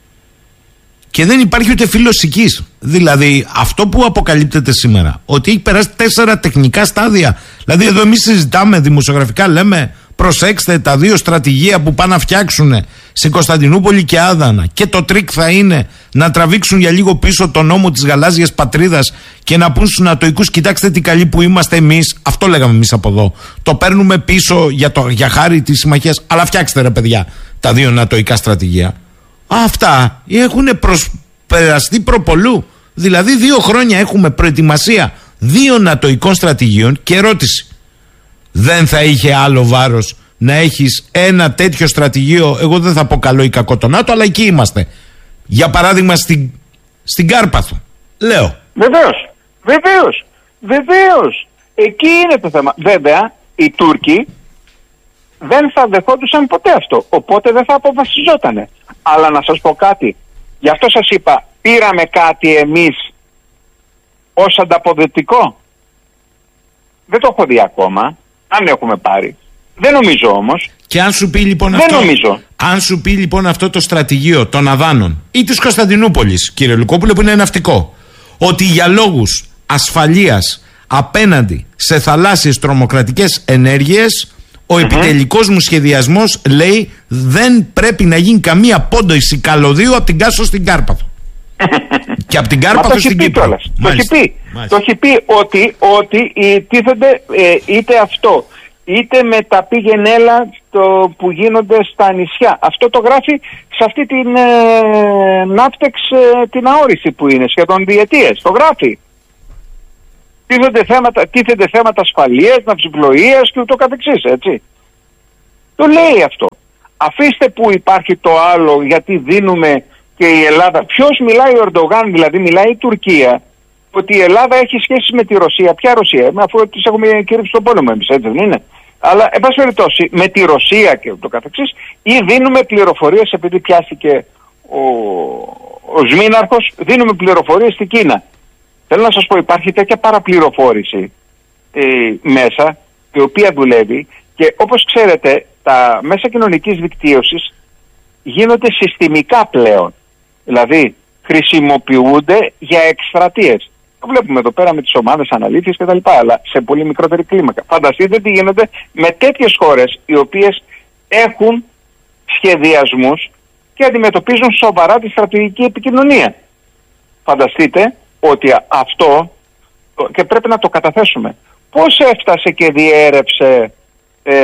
[SPEAKER 2] Και δεν υπάρχει ούτε φύλλος οικής. Δηλαδή, αυτό που αποκαλύπτεται σήμερα, ότι έχει περάσει τέσσερα τεχνικά στάδια. Δηλαδή, εδώ εμείς συζητάμε δημοσιογραφικά, λέμε, προσέξτε τα δύο στρατηγία που πάνε να φτιάξουν σε Κωνσταντινούπολη και Άδανα. Και το τρίκ θα είναι να τραβήξουν για λίγο πίσω τον νόμο της γαλάζιας πατρίδας και να πούν στους νατοικούς, κοιτάξτε τι καλοί που είμαστε εμείς. Αυτό λέγαμε εμείς από εδώ. Το παίρνουμε πίσω για, το, για χάρη της συμμαχίας. Αλλά φτιάξτε ρε παιδιά τα δύο νατοικά στρατηγία. Αυτά έχουν προσπεραστεί προπολού. Δηλαδή δύο χρόνια έχουμε προετοιμασία δύο νατοικών στρατηγίων και ερώτηση. Δεν θα είχε άλλο βάρος να έχεις ένα τέτοιο στρατηγείο, εγώ δεν θα πω καλό ή κακό το ΝΑΤΟ, αλλά εκεί είμαστε. Για παράδειγμα στην, στην Κάρπαθο. Λέω.
[SPEAKER 1] Βεβαίως, βεβαίως, βεβαίως. Εκεί είναι το θέμα. Βέβαια, οι Τούρκοι δεν θα δεχόντουσαν ποτέ αυτό, οπότε δεν θα αποφασιζότανε. Αλλά να σας πω κάτι, γι' αυτό σας είπα, πήραμε κάτι εμείς ως ανταποδοτικό. Δεν το έχω δει ακόμα, αν έχουμε πάρει. Δεν νομίζω όμως.
[SPEAKER 2] Και αν σου πει λοιπόν
[SPEAKER 1] δεν
[SPEAKER 2] αυτό,
[SPEAKER 1] νομίζω.
[SPEAKER 2] αν σου πει λοιπόν αυτό το στρατηγείο των Αδάνων ή της Κωνσταντινούπολης, κύριε Λουκόπουλε, που είναι ναυτικό, ότι για λόγους ασφαλείας απέναντι σε θαλάσσιες τρομοκρατικές ενέργειες, ο mm-hmm. επιτελικός μου σχεδιασμός λέει δεν πρέπει να γίνει καμία πόντοση καλωδίου από την Κάσο στην Κάρπαθο. Και από την Κάρπαθο στην Κύπρο.
[SPEAKER 1] Το έχει πει. Το έχει πει ότι, ότι τίθενται ε, είτε αυτό είτε με τα πήγαινέλα το που γίνονται στα νησιά. Αυτό το γράφει σε αυτή την ε, Ναύτεξ ε, την αόριση που είναι σχεδόν διετίες. Το γράφει. Τίθενται θέματα, τίθενται θέματα ασφαλείας, ναυσιπλοείας και ούτω καθεξής, έτσι. Το λέει αυτό. Αφήστε που υπάρχει το άλλο, γιατί δίνουμε και η Ελλάδα. Ποιος μιλάει, ο Ερντογάν δηλαδή, μιλάει η Τουρκία, ότι η Ελλάδα έχει σχέση με τη Ρωσία. Ποια Ρωσία, αφού τις έχουμε κηρύψει στον πόλεμο εμείς, έτσι δεν είναι? Αλλά, εν πάση περιπτώσει, με τη Ρωσία και το καθεξής, ή δίνουμε πληροφορίες, επειδή πιάστηκε ο, ο Σμήναρχος, δίνουμε πληροφορίες στην Κίνα. Θέλω να σας πω, υπάρχει τέτοια παραπληροφόρηση ε, μέσα, η οποία δουλεύει, και όπως ξέρετε, τα μέσα κοινωνικής δικτύωσης γίνονται συστημικά πλέον. Δηλαδή, χρησιμοποιούνται για εκστρατείες. Το βλέπουμε εδώ πέρα με τις ομάδες αναλήθειας κτλ. Αλλά σε πολύ μικρότερη κλίμακα. Φανταστείτε τι γίνονται με τέτοιες χώρες οι οποίες έχουν σχεδιασμούς και αντιμετωπίζουν σοβαρά τη στρατηγική επικοινωνία. Φανταστείτε ότι αυτό, και πρέπει να το καταθέσουμε, πώς έφτασε και διέρευσε ε,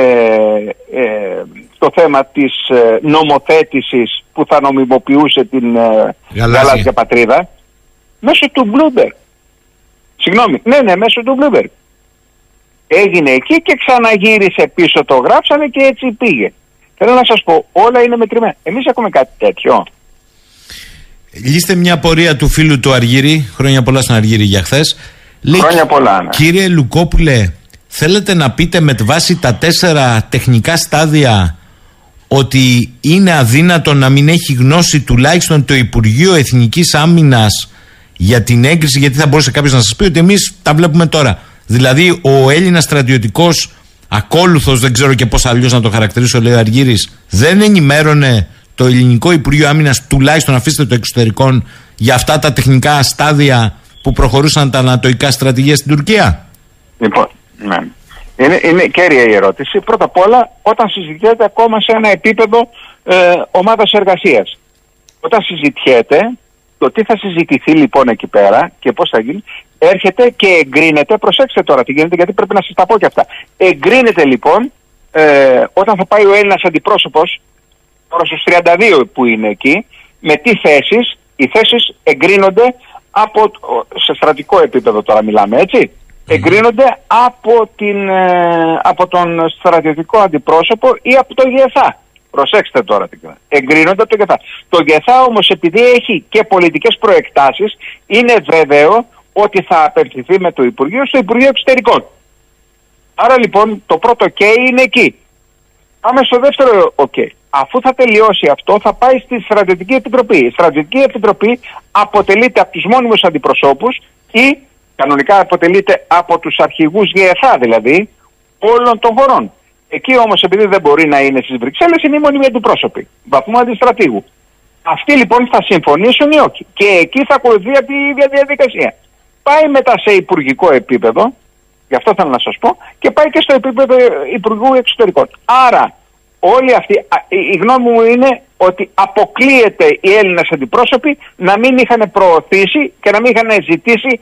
[SPEAKER 1] ε, το θέμα της ε, νομοθέτησης που θα νομιμοποιούσε την ε, γαλάζια πατρίδα μέσω του Bloomberg. Συγγνώμη, ναι, ναι, μέσω του Bloomberg. Έγινε εκεί και ξαναγύρισε πίσω, το γράψανε και έτσι πήγε. Θέλω να σας πω, όλα είναι μετρημένα. Εμείς έχουμε κάτι τέτοιο?
[SPEAKER 2] Λύστε μια πορεία του φίλου του Αργύρη. Χρόνια πολλά στον Αργύρη για χθες.
[SPEAKER 1] Χρόνια πολλά, ναι.
[SPEAKER 2] Κύριε Λουκόπουλε, θέλετε να πείτε με βάση τα τέσσερα τεχνικά στάδια ότι είναι αδύνατο να μην έχει γνώση τουλάχιστον το Υπουργείο Εθνικής Άμυνας για την έγκριση? Γιατί θα μπορούσε κάποιος να σας πει ότι εμείς τα βλέπουμε τώρα. Δηλαδή ο Έλληνας στρατιωτικός ακόλουθος, δεν ξέρω και πώς αλλιώς να το χαρακτηρίσω, λέει ο Αργύρης, δεν ενημέρωνε το Ελληνικό Υπουργείο Άμυνας, τουλάχιστον αφήστε το εξωτερικών, για αυτά τα τεχνικά στάδια που προχωρούσαν τα ανατοϊκά στρατηγία στην Τουρκία?
[SPEAKER 1] Λοιπόν, ναι. Είναι, είναι κέρια η ερώτηση. Πρώτα απ' όλα, όταν συζητιέται ακόμα σε ένα επίπεδο ε, ομάδας εργασίας. Όταν συζητιέται, το τι θα συζητηθεί λοιπόν εκεί πέρα και πώς θα γίνει, έρχεται και εγκρίνεται. Προσέξτε τώρα τι γίνεται, γιατί πρέπει να σας τα πω και αυτά. Εγκρίνεται λοιπόν ε, όταν θα πάει ο Έλληνας αντιπρόσωπος, τώρα στους τριάντα δύο που είναι εκεί, με τι θέσεις. Οι θέσεις εγκρίνονται από, σε στρατικό επίπεδο τώρα μιλάμε, έτσι. Εγκρίνονται από, την, ε, από τον στρατιωτικό αντιπρόσωπο ή από το ΓΕΘΑ. Προσέξτε τώρα τι κάνει. Εγκρίνονται από το ΓΕΘΑ. Το ΓΕΘΑ όμως, επειδή έχει και πολιτικές προεκτάσεις, είναι βέβαιο ότι θα απευθυνθεί με το Υπουργείο στο Υπουργείο Εξωτερικών. Άρα λοιπόν το πρώτο OK είναι εκεί. Πάμε στο δεύτερο OK. Αφού θα τελειώσει αυτό, θα πάει στη Στρατιωτική Επιτροπή. Η Στρατιωτική Επιτροπή αποτελείται από τους μόνιμους αντιπροσώπους ή κανονικά αποτελείται από τους αρχηγούς ΓΕΘΑ, δηλαδή όλων των χωρών. Εκεί όμως, επειδή δεν μπορεί να είναι στις Βρυξέλλες, είναι οι μόνιμοι αντιπρόσωποι βαθμού αντιστρατήγου. Αυτοί λοιπόν θα συμφωνήσουν ή όχι. Και εκεί θα ακολουθεί αυτή η ίδια διαδικασία. Πάει μετά σε υπουργικό επίπεδο, γι' αυτό θέλω να σας πω, και πάει και στο επίπεδο Υπουργού Εξωτερικών. Άρα, όλοι αυτοί, η γνώμη μου είναι ότι αποκλείεται οι Έλληνες αντιπρόσωποι να μην είχαν προωθήσει και να μην είχαν ζητήσει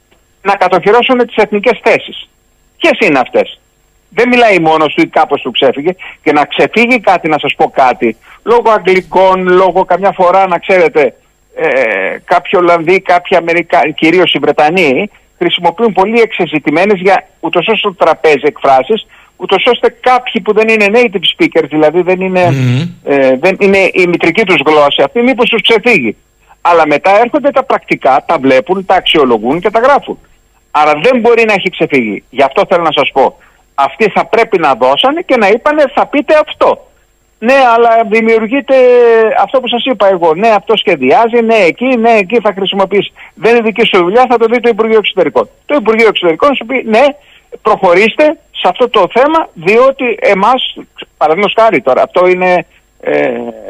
[SPEAKER 1] να κατοχυρώσουν τις εθνικές θέσεις. Ποιες είναι αυτές? Δεν μιλάει μόνος του ή κάπως του ξέφυγε, και να ξεφύγει κάτι, να σας πω κάτι, λόγω Αγγλικών, λόγω καμιά φορά, να ξέρετε, ε, κάποιοι Ολλανδοί, κάποιοι Αμερικάνοι, κυρίως οι Βρετανοί, χρησιμοποιούν πολύ εξεζητημένες για ούτως ώστε το τραπέζι εκφράσεις, ούτως ώστε κάποιοι που δεν είναι native speakers, δηλαδή δεν είναι, mm-hmm. ε, δεν είναι η μητρική τους γλώσσα αυτή, μήπως τους ξεφύγει. Αλλά μετά έρχονται τα πρακτικά, τα βλέπουν, τα αξιολογούν και τα γράφουν. Άρα δεν μπορεί να έχει ξεφύγει. Γι' αυτό θέλω να σας πω, αυτοί θα πρέπει να δώσανε και να είπανε θα πείτε αυτό. Ναι, αλλά δημιουργείται αυτό που σας είπα εγώ. Ναι, αυτό σχεδιάζει, ναι, εκεί, ναι, εκεί θα χρησιμοποιήσει. Δεν είναι δική σου δουλειά, θα το δει το Υπουργείο Εξωτερικών. Το Υπουργείο Εξωτερικών σου πει ναι, προχωρήστε σε αυτό το θέμα, διότι εμάς, παραδείγματος χάρη τώρα, αυτό είναι, ε,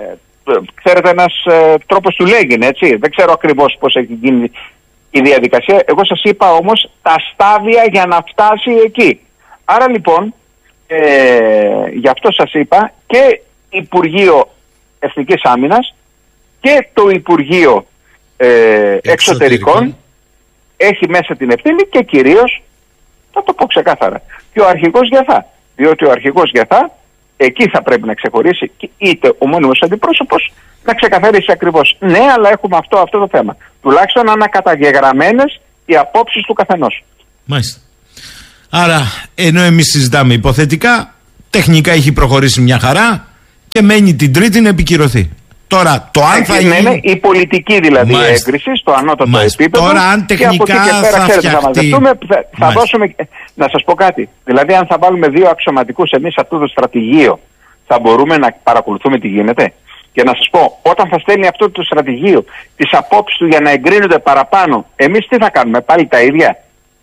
[SPEAKER 1] ξέρετε, ένας ε, τρόπος του λέγειν, έτσι. Δεν ξέρω ακριβώς πώς έχει γίνει η διαδικασία. Εγώ σας είπα όμως τα στάδια για να φτάσει εκεί. Άρα λοιπόν, ε, γι' αυτό σας είπα, και Υπουργείο Εθνικής Άμυνας και το Υπουργείο ε, Εξωτερικών, Εξωτερικών έχει μέσα την ευθύνη, και κυρίως, θα το πω ξεκάθαρα, και ο αρχηγός ΓΕΘΑ. Διότι ο αρχηγός Γιαθά εκεί θα πρέπει να ξεχωρίσει, είτε ο μόνιμος αντιπρόσωπος να ξεκαθαρίσει ακριβώς. Ναι, αλλά έχουμε αυτό, αυτό το θέμα. Τουλάχιστον ανακαταγεγραμμένες οι απόψεις του καθενός.
[SPEAKER 2] Μάλιστα. Άρα, ενώ εμείς συζητάμε υποθετικά, τεχνικά έχει προχωρήσει μια χαρά και μένει την Τρίτη να επικυρωθεί. Τώρα, το αν θα γίνει...
[SPEAKER 1] Είναι η πολιτική δηλαδή Μάλιστα. έγκριση στο ανώτατο Μάλιστα. επίπεδο.
[SPEAKER 2] Τώρα, αν τεχνικά και πέρα, θα ξέρετε, φτιαχτεί...
[SPEAKER 1] Θα, θα, θα δώσουμε... Να σας πω κάτι. Δηλαδή, αν θα βάλουμε δύο αξιωματικούς εμείς αυτό το στρατηγείο, θα μπορούμε να παρακολουθούμε τι γίνεται. Και να σας πω, όταν θα στέλνει αυτό το στρατηγείο τις απόψεις του για να εγκρίνονται παραπάνω, εμείς τι θα κάνουμε, πάλι τα ίδια?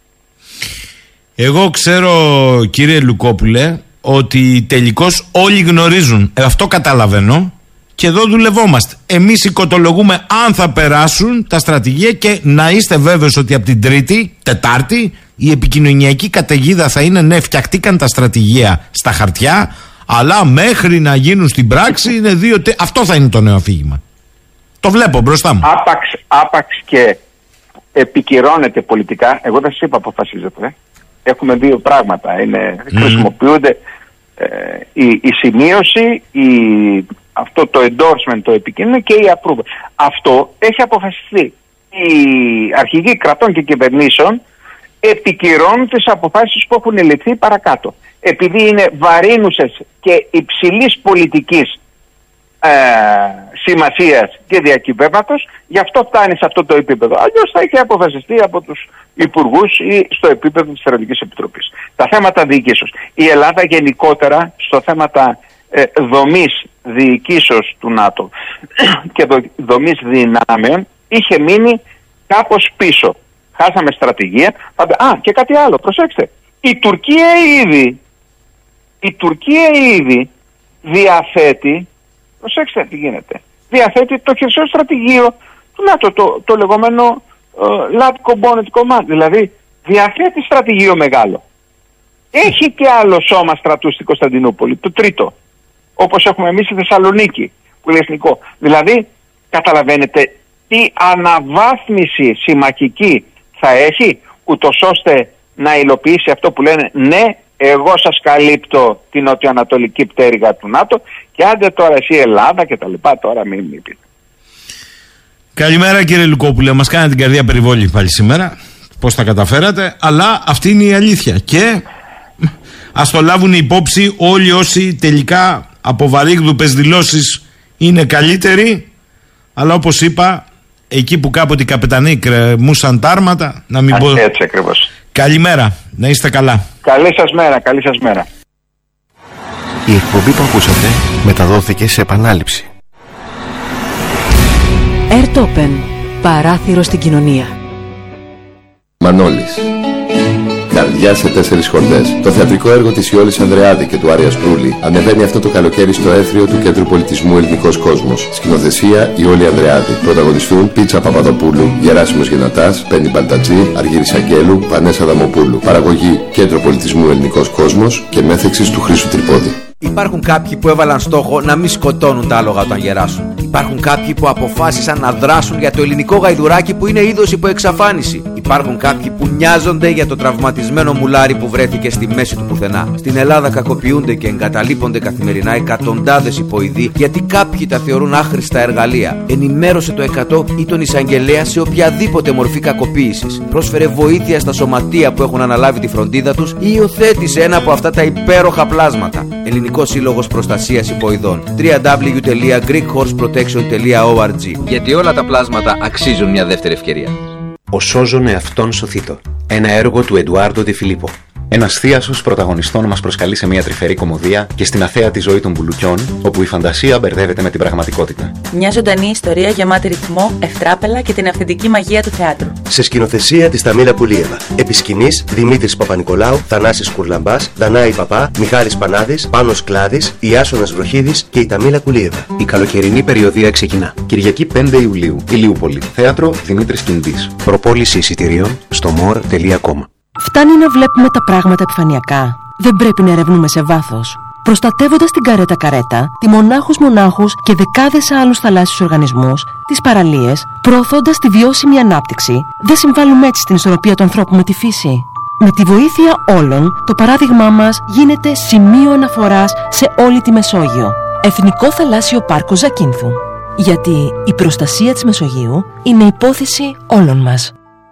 [SPEAKER 2] Εγώ ξέρω, κύριε Λουκόπουλε, ότι τελικώς όλοι γνωρίζουν. Ε, αυτό καταλαβαίνω. Και εδώ δουλευόμαστε. Εμείς οικοτολογούμε αν θα περάσουν τα στρατηγία και να είστε βέβαιος ότι από την Τρίτη, Τετάρτη, η επικοινωνιακή καταιγίδα θα είναι ναι, φτιαχτήκαν τα στρατηγία στα χαρτιά, αλλά μέχρι να γίνουν στην πράξη είναι δύο. Τε... Αυτό θα είναι το νέο αφήγημα. Το βλέπω μπροστά μου.
[SPEAKER 1] Άπαξ, άπαξ και επικυρώνεται πολιτικά. Εγώ δεν σας είπα αποφασίζεται. Ε. Έχουμε δύο πράγματα. Είναι, mm. Χρησιμοποιούνται ε, η, η σημείωση, η, αυτό το endorsement, το επικοίνωνο και η approval. Αυτό έχει αποφασιστεί. Οι αρχηγοί κρατών και κυβερνήσεων επικυρώνουν τις αποφάσεις που έχουν ληφθεί παρακάτω. Επειδή είναι βαρύνουσες και υψηλής πολιτικής ε, σημασίας και διακυβέρνατος, γι' αυτό φτάνει σε αυτό το επίπεδο. Αλλιώς θα είχε αποφασιστεί από τους υπουργούς ή στο επίπεδο της Στρατηγικής Επιτροπής. Τα θέματα διοικήσεως. Η Ελλάδα γενικότερα στο θέματα ε, δομής διοικήσεως του ΝΑΤΟ και δο, δομής δυνάμεων είχε μείνει κάπως πίσω. Χάσαμε στρατηγία. Α, και κάτι άλλο, προσέξτε. Η Τουρκία ήδη, η Τουρκία ήδη διαθέτει, προσέξτε τι γίνεται, διαθέτει το χερσαίο στρατηγείο του ΝΑΤΟ, το, το λεγόμενο uh, Lat Component Command, δηλαδή διαθέτει στρατηγείο μεγάλο. Έχει και άλλο σώμα στρατού στην Κωνσταντινούπολη, το τρίτο, όπως έχουμε εμείς στη Θεσσαλονίκη, που είναι εθνικό. Δηλαδή, καταλαβαίνετε τι αναβάθμιση συμμαχική θα έχει, ούτως ώστε να υλοποιήσει αυτό που λένε ναι, εγώ σας καλύπτω την νοτιοανατολική πτέρυγα του ΝΑΤΟ και άντε τώρα εσύ Ελλάδα και τα λοιπά, τώρα μην μην πείτε.
[SPEAKER 2] Καλημέρα κύριε Λουκόπουλε, μας κάνετε την καρδιά περιβόλη πάλι σήμερα, πώς τα καταφέρατε, αλλά αυτή είναι η αλήθεια και ας το λάβουν υπόψη όλοι όσοι τελικά από βαρύγδουπες δηλώσεις είναι καλύτεροι, αλλά όπως είπα, εκεί που κάποτε οι καπετανοί κρεμούσαν τα άρματα, να μην πω...
[SPEAKER 1] Έτσι ακριβώς.
[SPEAKER 2] Καλημέρα, να είστε καλά.
[SPEAKER 1] Καλή σας μέρα, καλή σας μέρα.
[SPEAKER 3] Η εκπομπή που ακούσατε μεταδόθηκε σε επανάληψη.
[SPEAKER 4] Airtopen, παράθυρο στην κοινωνία.
[SPEAKER 5] Μανώλης. Καρδιά σε τέσσερις χορδές. Το θεατρικό έργο της Ιόλης Ανδρεάδη και του Άρια Σπρούλη ανεβαίνει αυτό το καλοκαίρι στο έθριο του Κέντρου Πολιτισμού Ελληνικός Κόσμος. Σκηνοθεσία Ιόλη Ανδρεάδη. Πρωταγωνιστούν Πίτσα Παπαδοπούλου, Γεράσιμος Γενατάς, Πέννη Μπαλτατζή, Αργύρης Αγγέλου, Βανέσα Δαμοπούλου. Παραγωγή Κέντρο Πολιτισμού Ελληνικός Κόσμος και μέθεξης του Χρήστου Τρυπόδη.
[SPEAKER 6] Υπάρχουν κάποιοι που έβαλαν στόχο να μην σκοτώνουν τα άλογα όταν γεράσουν. Υπάρχουν κάποιοι που αποφάσισαν να δράσουν για το ελληνικό γαϊδουράκι που είναι είδος υπό εξαφάνιση. Υπάρχουν κάποιοι που νοιάζονται για το τραυματισμένο μουλάρι που βρέθηκε στη μέση του πουθενά. Στην Ελλάδα κακοποιούνται και εγκαταλείπονται καθημερινά εκατοντάδες υποειδοί γιατί κάποιοι τα θεωρούν άχρηστα εργαλεία. Ενημέρωσε το εκατό ή τον εισαγγελέα σε οποιαδήποτε μορφή κακοποίησης. Πρόσφερε βοήθεια στα σωματεία που έχουν αναλάβει τη φροντίδα τους ή υιοθέτησε ένα από αυτά τα υπέροχα πλάσματα. Ελληνικός Σύλλογος Προστασίας Υποειδών. double-u double-u double-u τελεία greek horse protection τελεία org.
[SPEAKER 7] Γιατί όλα τα πλάσματα αξίζουν μια δεύτερη ευκαιρία.
[SPEAKER 8] Ο σώζον εαυτόν σωθήτω. Ένα έργο του Εντουάρντο Ντε Φιλίππο. Ένας θίασος πρωταγωνιστών μας προσκαλεί σε μια τρυφερή κωμωδία και στην αθέατη ζωή των μπουλουκιών, όπου η φαντασία μπερδεύεται με την πραγματικότητα.
[SPEAKER 9] Μια ζωντανή ιστορία γεμάτη ρυθμό, ευτράπελα και την αυθεντική μαγεία του θεάτρου.
[SPEAKER 10] Σε σκηνοθεσία της Ταμίλα Πουλίεβα. Επί σκηνής Δημήτρης Παπα-Νικολάου, Θανάσης Κουρλαμπάς, Δανάη Παπά, Μιχάλης Πανάδης, Πάνος Κλάδης, Ιάσονας Βροχίδης και η Ταμίλα Πουλίεβα.
[SPEAKER 8] Η καλοκαιρινή περιοδία ξεκινά. Κυριακή πέντε Ιουλίου, Ηλιούπολη. Θέατρο Δημήτρης Κιντής. Προπόληση εισιτηρίων στο more τελεία com.
[SPEAKER 4] Φτάνει να βλέπουμε τα πράγματα επιφανειακά. Δεν πρέπει να ερευνούμε σε βάθος. Προστατεύοντας την καρέτα καρέτα, τη μονάχους μονάχους και δεκάδες άλλους θαλάσσιους οργανισμούς, τις παραλίες, προωθώντας τη βιώσιμη ανάπτυξη, δεν συμβάλλουμε έτσι στην ισορροπία του ανθρώπου με τη φύση. Με τη βοήθεια όλων, το παράδειγμά μας γίνεται σημείο αναφοράς σε όλη τη Μεσόγειο. Εθνικό Θαλάσσιο Πάρκο Ζακίνθου. Γιατί η προστασία της Μεσογείου είναι υπόθεση όλων μας.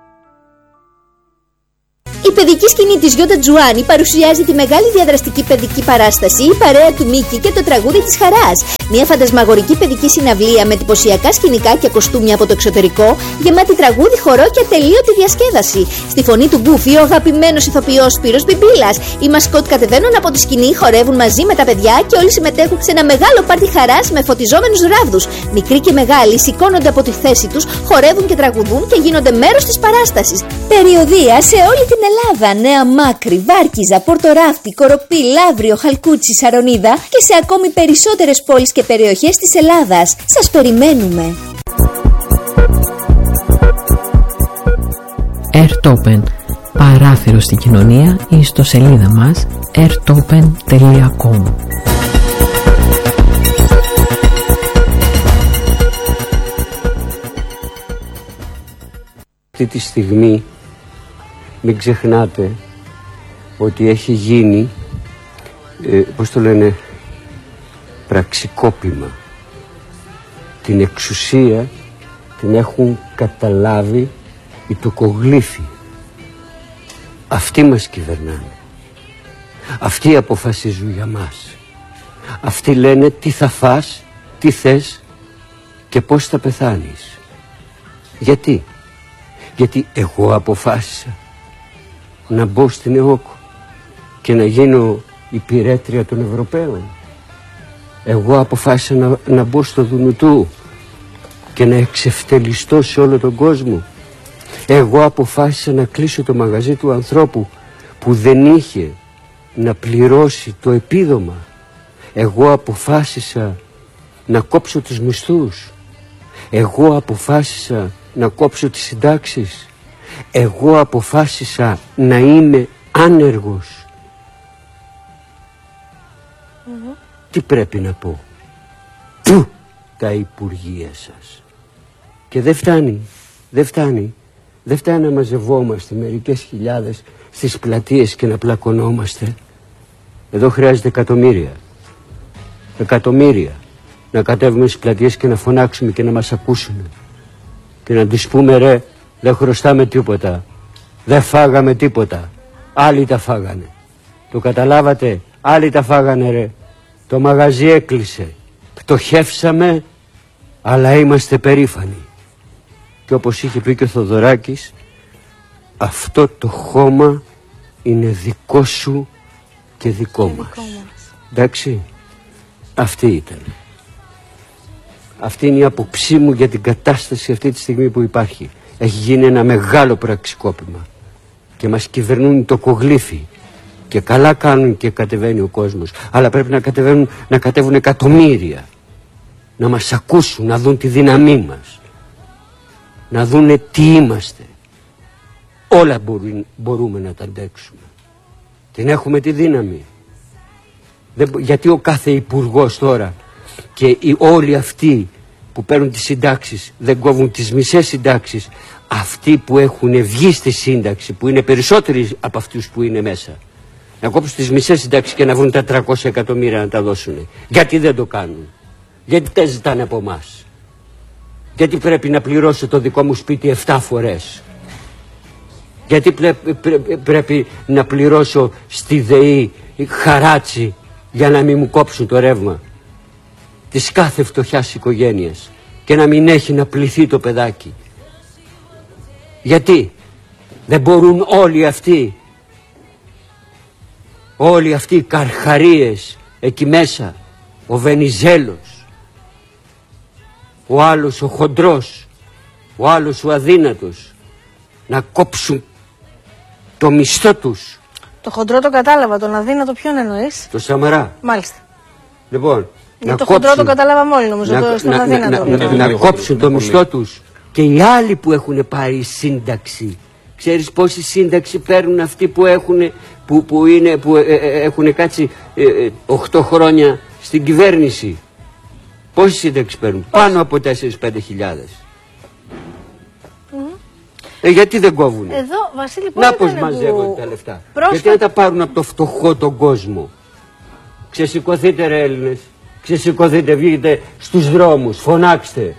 [SPEAKER 11] Η παιδική σκηνή της Γιώτα Τζουάνι παρουσιάζει τη μεγάλη διαδραστική παιδική παράσταση «Η παρέα του Μίκη και το τραγούδι της χαράς». Μια φαντασμαγορική παιδική συναυλία με εντυπωσιακά σκηνικά και κοστούμια από το εξωτερικό, γεμάτη τραγούδι, χορό και ατελείωτη διασκέδαση. Στη φωνή του Γκούφι, ο αγαπημένος ηθοποιός Σπύρος Μπιμπίλας. Οι μασκότ κατεβαίνουν από τη σκηνή, χορεύουν μαζί με τα παιδιά και όλοι συμμετέχουν σε ένα μεγάλο πάρτι χαράς με φωτιζόμενους ράβδους. Μικροί και μεγάλοι σηκώνονται από τη θέση τους, χορεύουν και τραγουδούν και γίνονται μέρος της παράστασης. Περιοδεία σε όλη την Ελλάδα, Νέα Μάκρη, Βάρκιζα, Πορτοράφτη, Κοροπή, Λαύριο, Χαλκούτσι, Σαρονίδα και σε ακόμη περισσότερες πόλεις και περιοχές της Ελλάδας. Σας περιμένουμε!
[SPEAKER 12] Airtopen. Παράθυρο στην κοινωνία, η ιστοσελίδα μας airtopen τελεία com.
[SPEAKER 13] Αυτή τη στιγμή μην ξεχνάτε ότι έχει γίνει, ε, πώς το λένε, πραξικόπημα. Την εξουσία την έχουν καταλάβει οι τοκογλύφοι. Αυτοί μας κυβερνάνε. Αυτοί αποφασίζουν για μας. Αυτοί λένε τι θα φας, τι θες και πώς θα πεθάνεις. Γιατί? Γιατί εγώ αποφάσισα να μπω στην ΕΟΚ και να γίνω υπηρέτρια των Ευρωπαίων. Εγώ αποφάσισα να, να μπω στο Δουνουτού και να εξευτελιστώ σε όλο τον κόσμο. Εγώ αποφάσισα να κλείσω το μαγαζί του ανθρώπου που δεν είχε να πληρώσει το επίδομα. Εγώ αποφάσισα να κόψω τους μισθούς. Εγώ αποφάσισα να κόψω τις συντάξεις. Εγώ αποφάσισα να είμαι άνεργος. Mm-hmm. Τι πρέπει να πω? Του τα υπουργεία σας. Και δεν φτάνει, δεν φτάνει. Δεν φτάνει να μαζευόμαστε μερικές χιλιάδες στις πλατείες και να πλακωνόμαστε. Εδώ χρειάζεται εκατομμύρια. Εκατομμύρια. Να κατέβουμε στις πλατείες και να φωνάξουμε και να μας ακούσουν. Και να τους πούμε, ρε, δεν χρωστάμε τίποτα. Δεν φάγαμε τίποτα. Άλλοι τα φάγανε. Το καταλάβατε? Άλλοι τα φάγανε, ρε. Το μαγαζί έκλεισε. Πτωχεύσαμε, αλλά είμαστε περήφανοι. Και όπως είχε πει και ο Θοδωράκης, αυτό το χώμα είναι δικό σου και δικό και μας. Δικό μας. Εντάξει, αυτή ήταν. Αυτή είναι η άποψή μου για την κατάσταση αυτή τη στιγμή που υπάρχει. Έχει γίνει ένα μεγάλο πραξικόπημα και μας κυβερνούν οι τοκογλύφοι και καλά κάνουν και κατεβαίνει ο κόσμος, αλλά πρέπει να κατεβαίνουν, να κατέβουν εκατομμύρια, να μας ακούσουν, να δουν τη δύναμή μας, να δούνε τι είμαστε. Όλα μπορούν, μπορούμε να τα αντέξουμε. Την έχουμε τη δύναμη. Δεν, γιατί ο κάθε υπουργός τώρα και οι, όλοι αυτοί που παίρνουν τις συντάξεις δεν κόβουν τις μισές συντάξεις? Αυτοί που έχουν βγει στη σύνταξη, που είναι περισσότεροι από αυτούς που είναι μέσα, να κόψουν τις μισές συντάξεις και να βρουν τα τριακόσια εκατομμύρια να τα δώσουν. Γιατί δεν το κάνουν? Γιατί τα ζητάνε από εμάς? Γιατί πρέπει να πληρώσω το δικό μου σπίτι εφτά φορές? Γιατί πρέ, πρέ, πρέπει να πληρώσω στη ΔΕΗ χαράτσι για να μην μου κόψουν το ρεύμα της κάθε φτωχιάς οικογένειας και να μην έχει να πληθεί το παιδάκι? Γιατί δεν μπορούν όλοι αυτοί, όλοι αυτοί οι καρχαρίες εκεί μέσα, ο Βενιζέλος, ο άλλος ο χοντρός, ο άλλος ο αδύνατος, να κόψουν το μισθό τους?
[SPEAKER 14] Το χοντρό το κατάλαβα, τον αδύνατο ποιον εννοείς?
[SPEAKER 13] Το Σαμαρά.
[SPEAKER 14] Μάλιστα.
[SPEAKER 13] Λοιπόν,
[SPEAKER 14] για
[SPEAKER 13] να
[SPEAKER 14] το
[SPEAKER 13] κόψουν,
[SPEAKER 14] χοντρό το καταλάβαμε όλοι, νομίζω,
[SPEAKER 13] να,
[SPEAKER 14] το, στον
[SPEAKER 13] να,
[SPEAKER 14] αδύνατο.
[SPEAKER 13] Να, να, να, να κόψουν το μισθό τους. Και οι άλλοι που έχουν πάρει σύνταξη, ξέρεις πόση σύνταξη παίρνουν αυτοί που έχουν, που, που είναι, που, ε, ε, έχουν κάτσει ε, οκτώ χρόνια στην κυβέρνηση? Πόση σύνταξη παίρνουν? Πάνω από τέσσερις με πέντε χιλιάδες. Mm. Ε, γιατί δεν κόβουνε.
[SPEAKER 14] Εδώ, Βασίλη,
[SPEAKER 13] να πως μαζεύονται που... τα λεφτά. Πρόσφατα... Γιατί να τα πάρουν από το φτωχό τον κόσμο. Ξεσηκωθείτε ρε Έλληνες. Ξεσηκωθείτε, βγείτε στους δρόμους, φωνάξτε.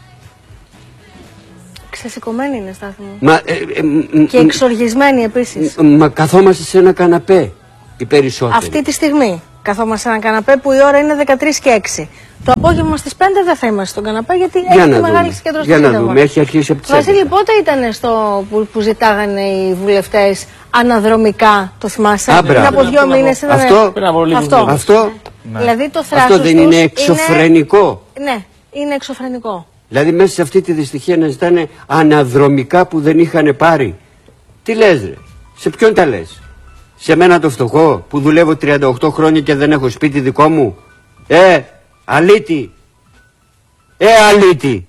[SPEAKER 14] Ξεσηκωμένοι είναι, Στάθη μου.
[SPEAKER 13] Μα, ε, ε,
[SPEAKER 14] και εξοργισμένοι επίσης.
[SPEAKER 13] Μα καθόμαστε σε ένα καναπέ οι περισσότεροι.
[SPEAKER 14] Αυτή τη στιγμή καθόμαστε σε ένα καναπέ που η ώρα είναι δεκατρείς και έξι. Το απόγευμα στις πέντε δεν θα είμαστε στον καναπέ γιατί
[SPEAKER 13] για
[SPEAKER 14] έχει τη μεγάλη συγκέντρωση.
[SPEAKER 13] Για να δούμε, έχει αρχίσει από τις
[SPEAKER 14] Βασίλη, πότε ήταν στο που, που ζητάγανε οι βουλευτές αναδρομικά, το θυμάσαι? Πριν από δύο μήνες ήταν.
[SPEAKER 13] Αυτό,
[SPEAKER 14] αυτό.
[SPEAKER 13] αυτό.
[SPEAKER 14] Ναι. Δηλαδή το θράσος
[SPEAKER 13] αυτό δεν είναι εξωφρενικό?
[SPEAKER 14] Είναι... Ναι, είναι εξωφρενικό.
[SPEAKER 13] Δηλαδή μέσα σε αυτή τη δυστυχία να ζητάνε αναδρομικά που δεν είχαν πάρει. Τι λες ρε, σε ποιον τα λες? Σε μένα το φτωχό που δουλεύω τριάντα οκτώ χρόνια και δεν έχω σπίτι δικό μου? Ε, αλήτη. Ε, αλήτη.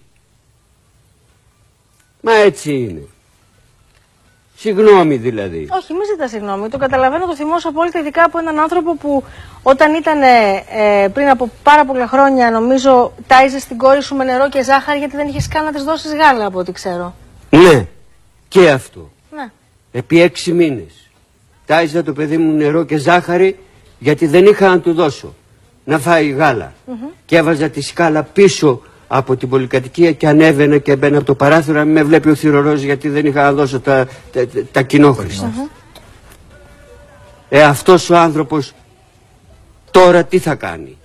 [SPEAKER 13] Μα έτσι είναι. Συγγνώμη δηλαδή.
[SPEAKER 14] Όχι, μην ζητά συγγνώμη. Το καταλαβαίνω, το θυμώσω απόλυτα, ειδικά από έναν άνθρωπο που όταν ήταν ε, πριν από πάρα πολλά χρόνια, νομίζω, τάιζε την κόρη σου με νερό και ζάχαρη γιατί δεν είχε καν να τη δώσει γάλα, από ό,τι ξέρω.
[SPEAKER 13] Ναι, και αυτό.
[SPEAKER 14] Ναι.
[SPEAKER 13] Επί έξι μήνες. Τάιζα το παιδί μου νερό και ζάχαρη γιατί δεν είχα να του δώσω να φάει γάλα. Mm-hmm. Και έβαζα τη σκάλα πίσω από την πολυκατοικία και ανέβαινα και μπαίνα από το παράθυρο να μην με βλέπει ο θηρορός γιατί δεν είχα να δώσω τα, τα, τα, τα κοινόχρηστα. Mm-hmm. Ε, αυτός ο άνθρωπος τώρα τι θα κάνει?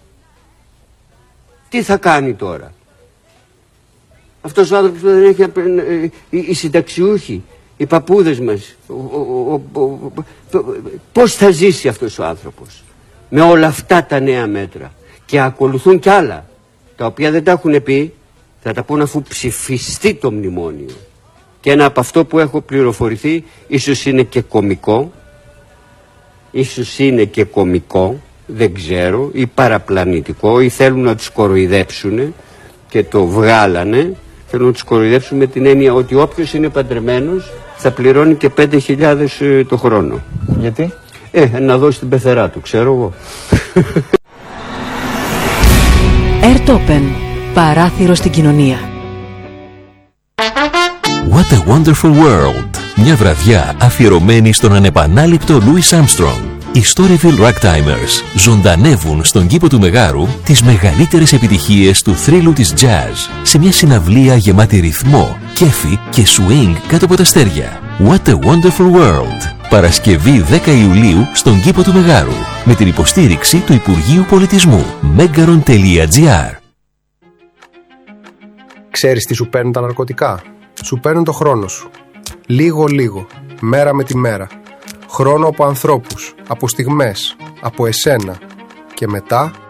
[SPEAKER 13] Τι θα κάνει τώρα? Αυτός ο άνθρωπος δεν έχει, οι, οι συνταξιούχοι, οι παππούδες μας, ο, ο, ο, ο, ο, πώς θα ζήσει αυτός ο άνθρωπος με όλα αυτά τα νέα μέτρα? Και ακολουθούν κι άλλα τα οποία δεν τα έχουν πει, θα τα πούν αφού ψηφιστεί το μνημόνιο. Και ένα από αυτό που έχω πληροφορηθεί, ίσως είναι και κωμικό, ίσως είναι και κωμικό, δεν ξέρω, ή παραπλανητικό, ή θέλουν να τους κοροϊδέψουν και το βγάλανε, θέλουν να τους κοροϊδέψουν με την έννοια ότι όποιος είναι παντρεμένος θα πληρώνει και πέντε χιλιάδες ε, το χρόνο.
[SPEAKER 15] Γιατί?
[SPEAKER 13] Ε, να δώσει την πεθερά του, ξέρω εγώ.
[SPEAKER 4] Airtopen. Παράθυρο στην κοινωνία.
[SPEAKER 16] What a wonderful world. Μια βραδιά αφιερωμένη στον ανεπανάληπτο Louis Armstrong. Οι Storyville Ragtimers ζωντανεύουν στον κήπο του Μεγάρου τις μεγαλύτερες επιτυχίες του θρύλου της jazz σε μια συναυλία γεμάτη ρυθμό, κέφι και swing κάτω από τα αστέρια. What a wonderful world. Παρασκευή δέκα Ιουλίου στον κήπο του Μεγάρου με την υποστήριξη του Υπουργείου Πολιτισμού. megaron τελεία gr.
[SPEAKER 17] Ξέρεις τι σου παίρνουν τα ναρκωτικά? Σου παίρνουν το χρόνο σου. Λίγο λίγο, μέρα με τη μέρα. Χρόνο από ανθρώπους, από στιγμές, από εσένα. Και μετά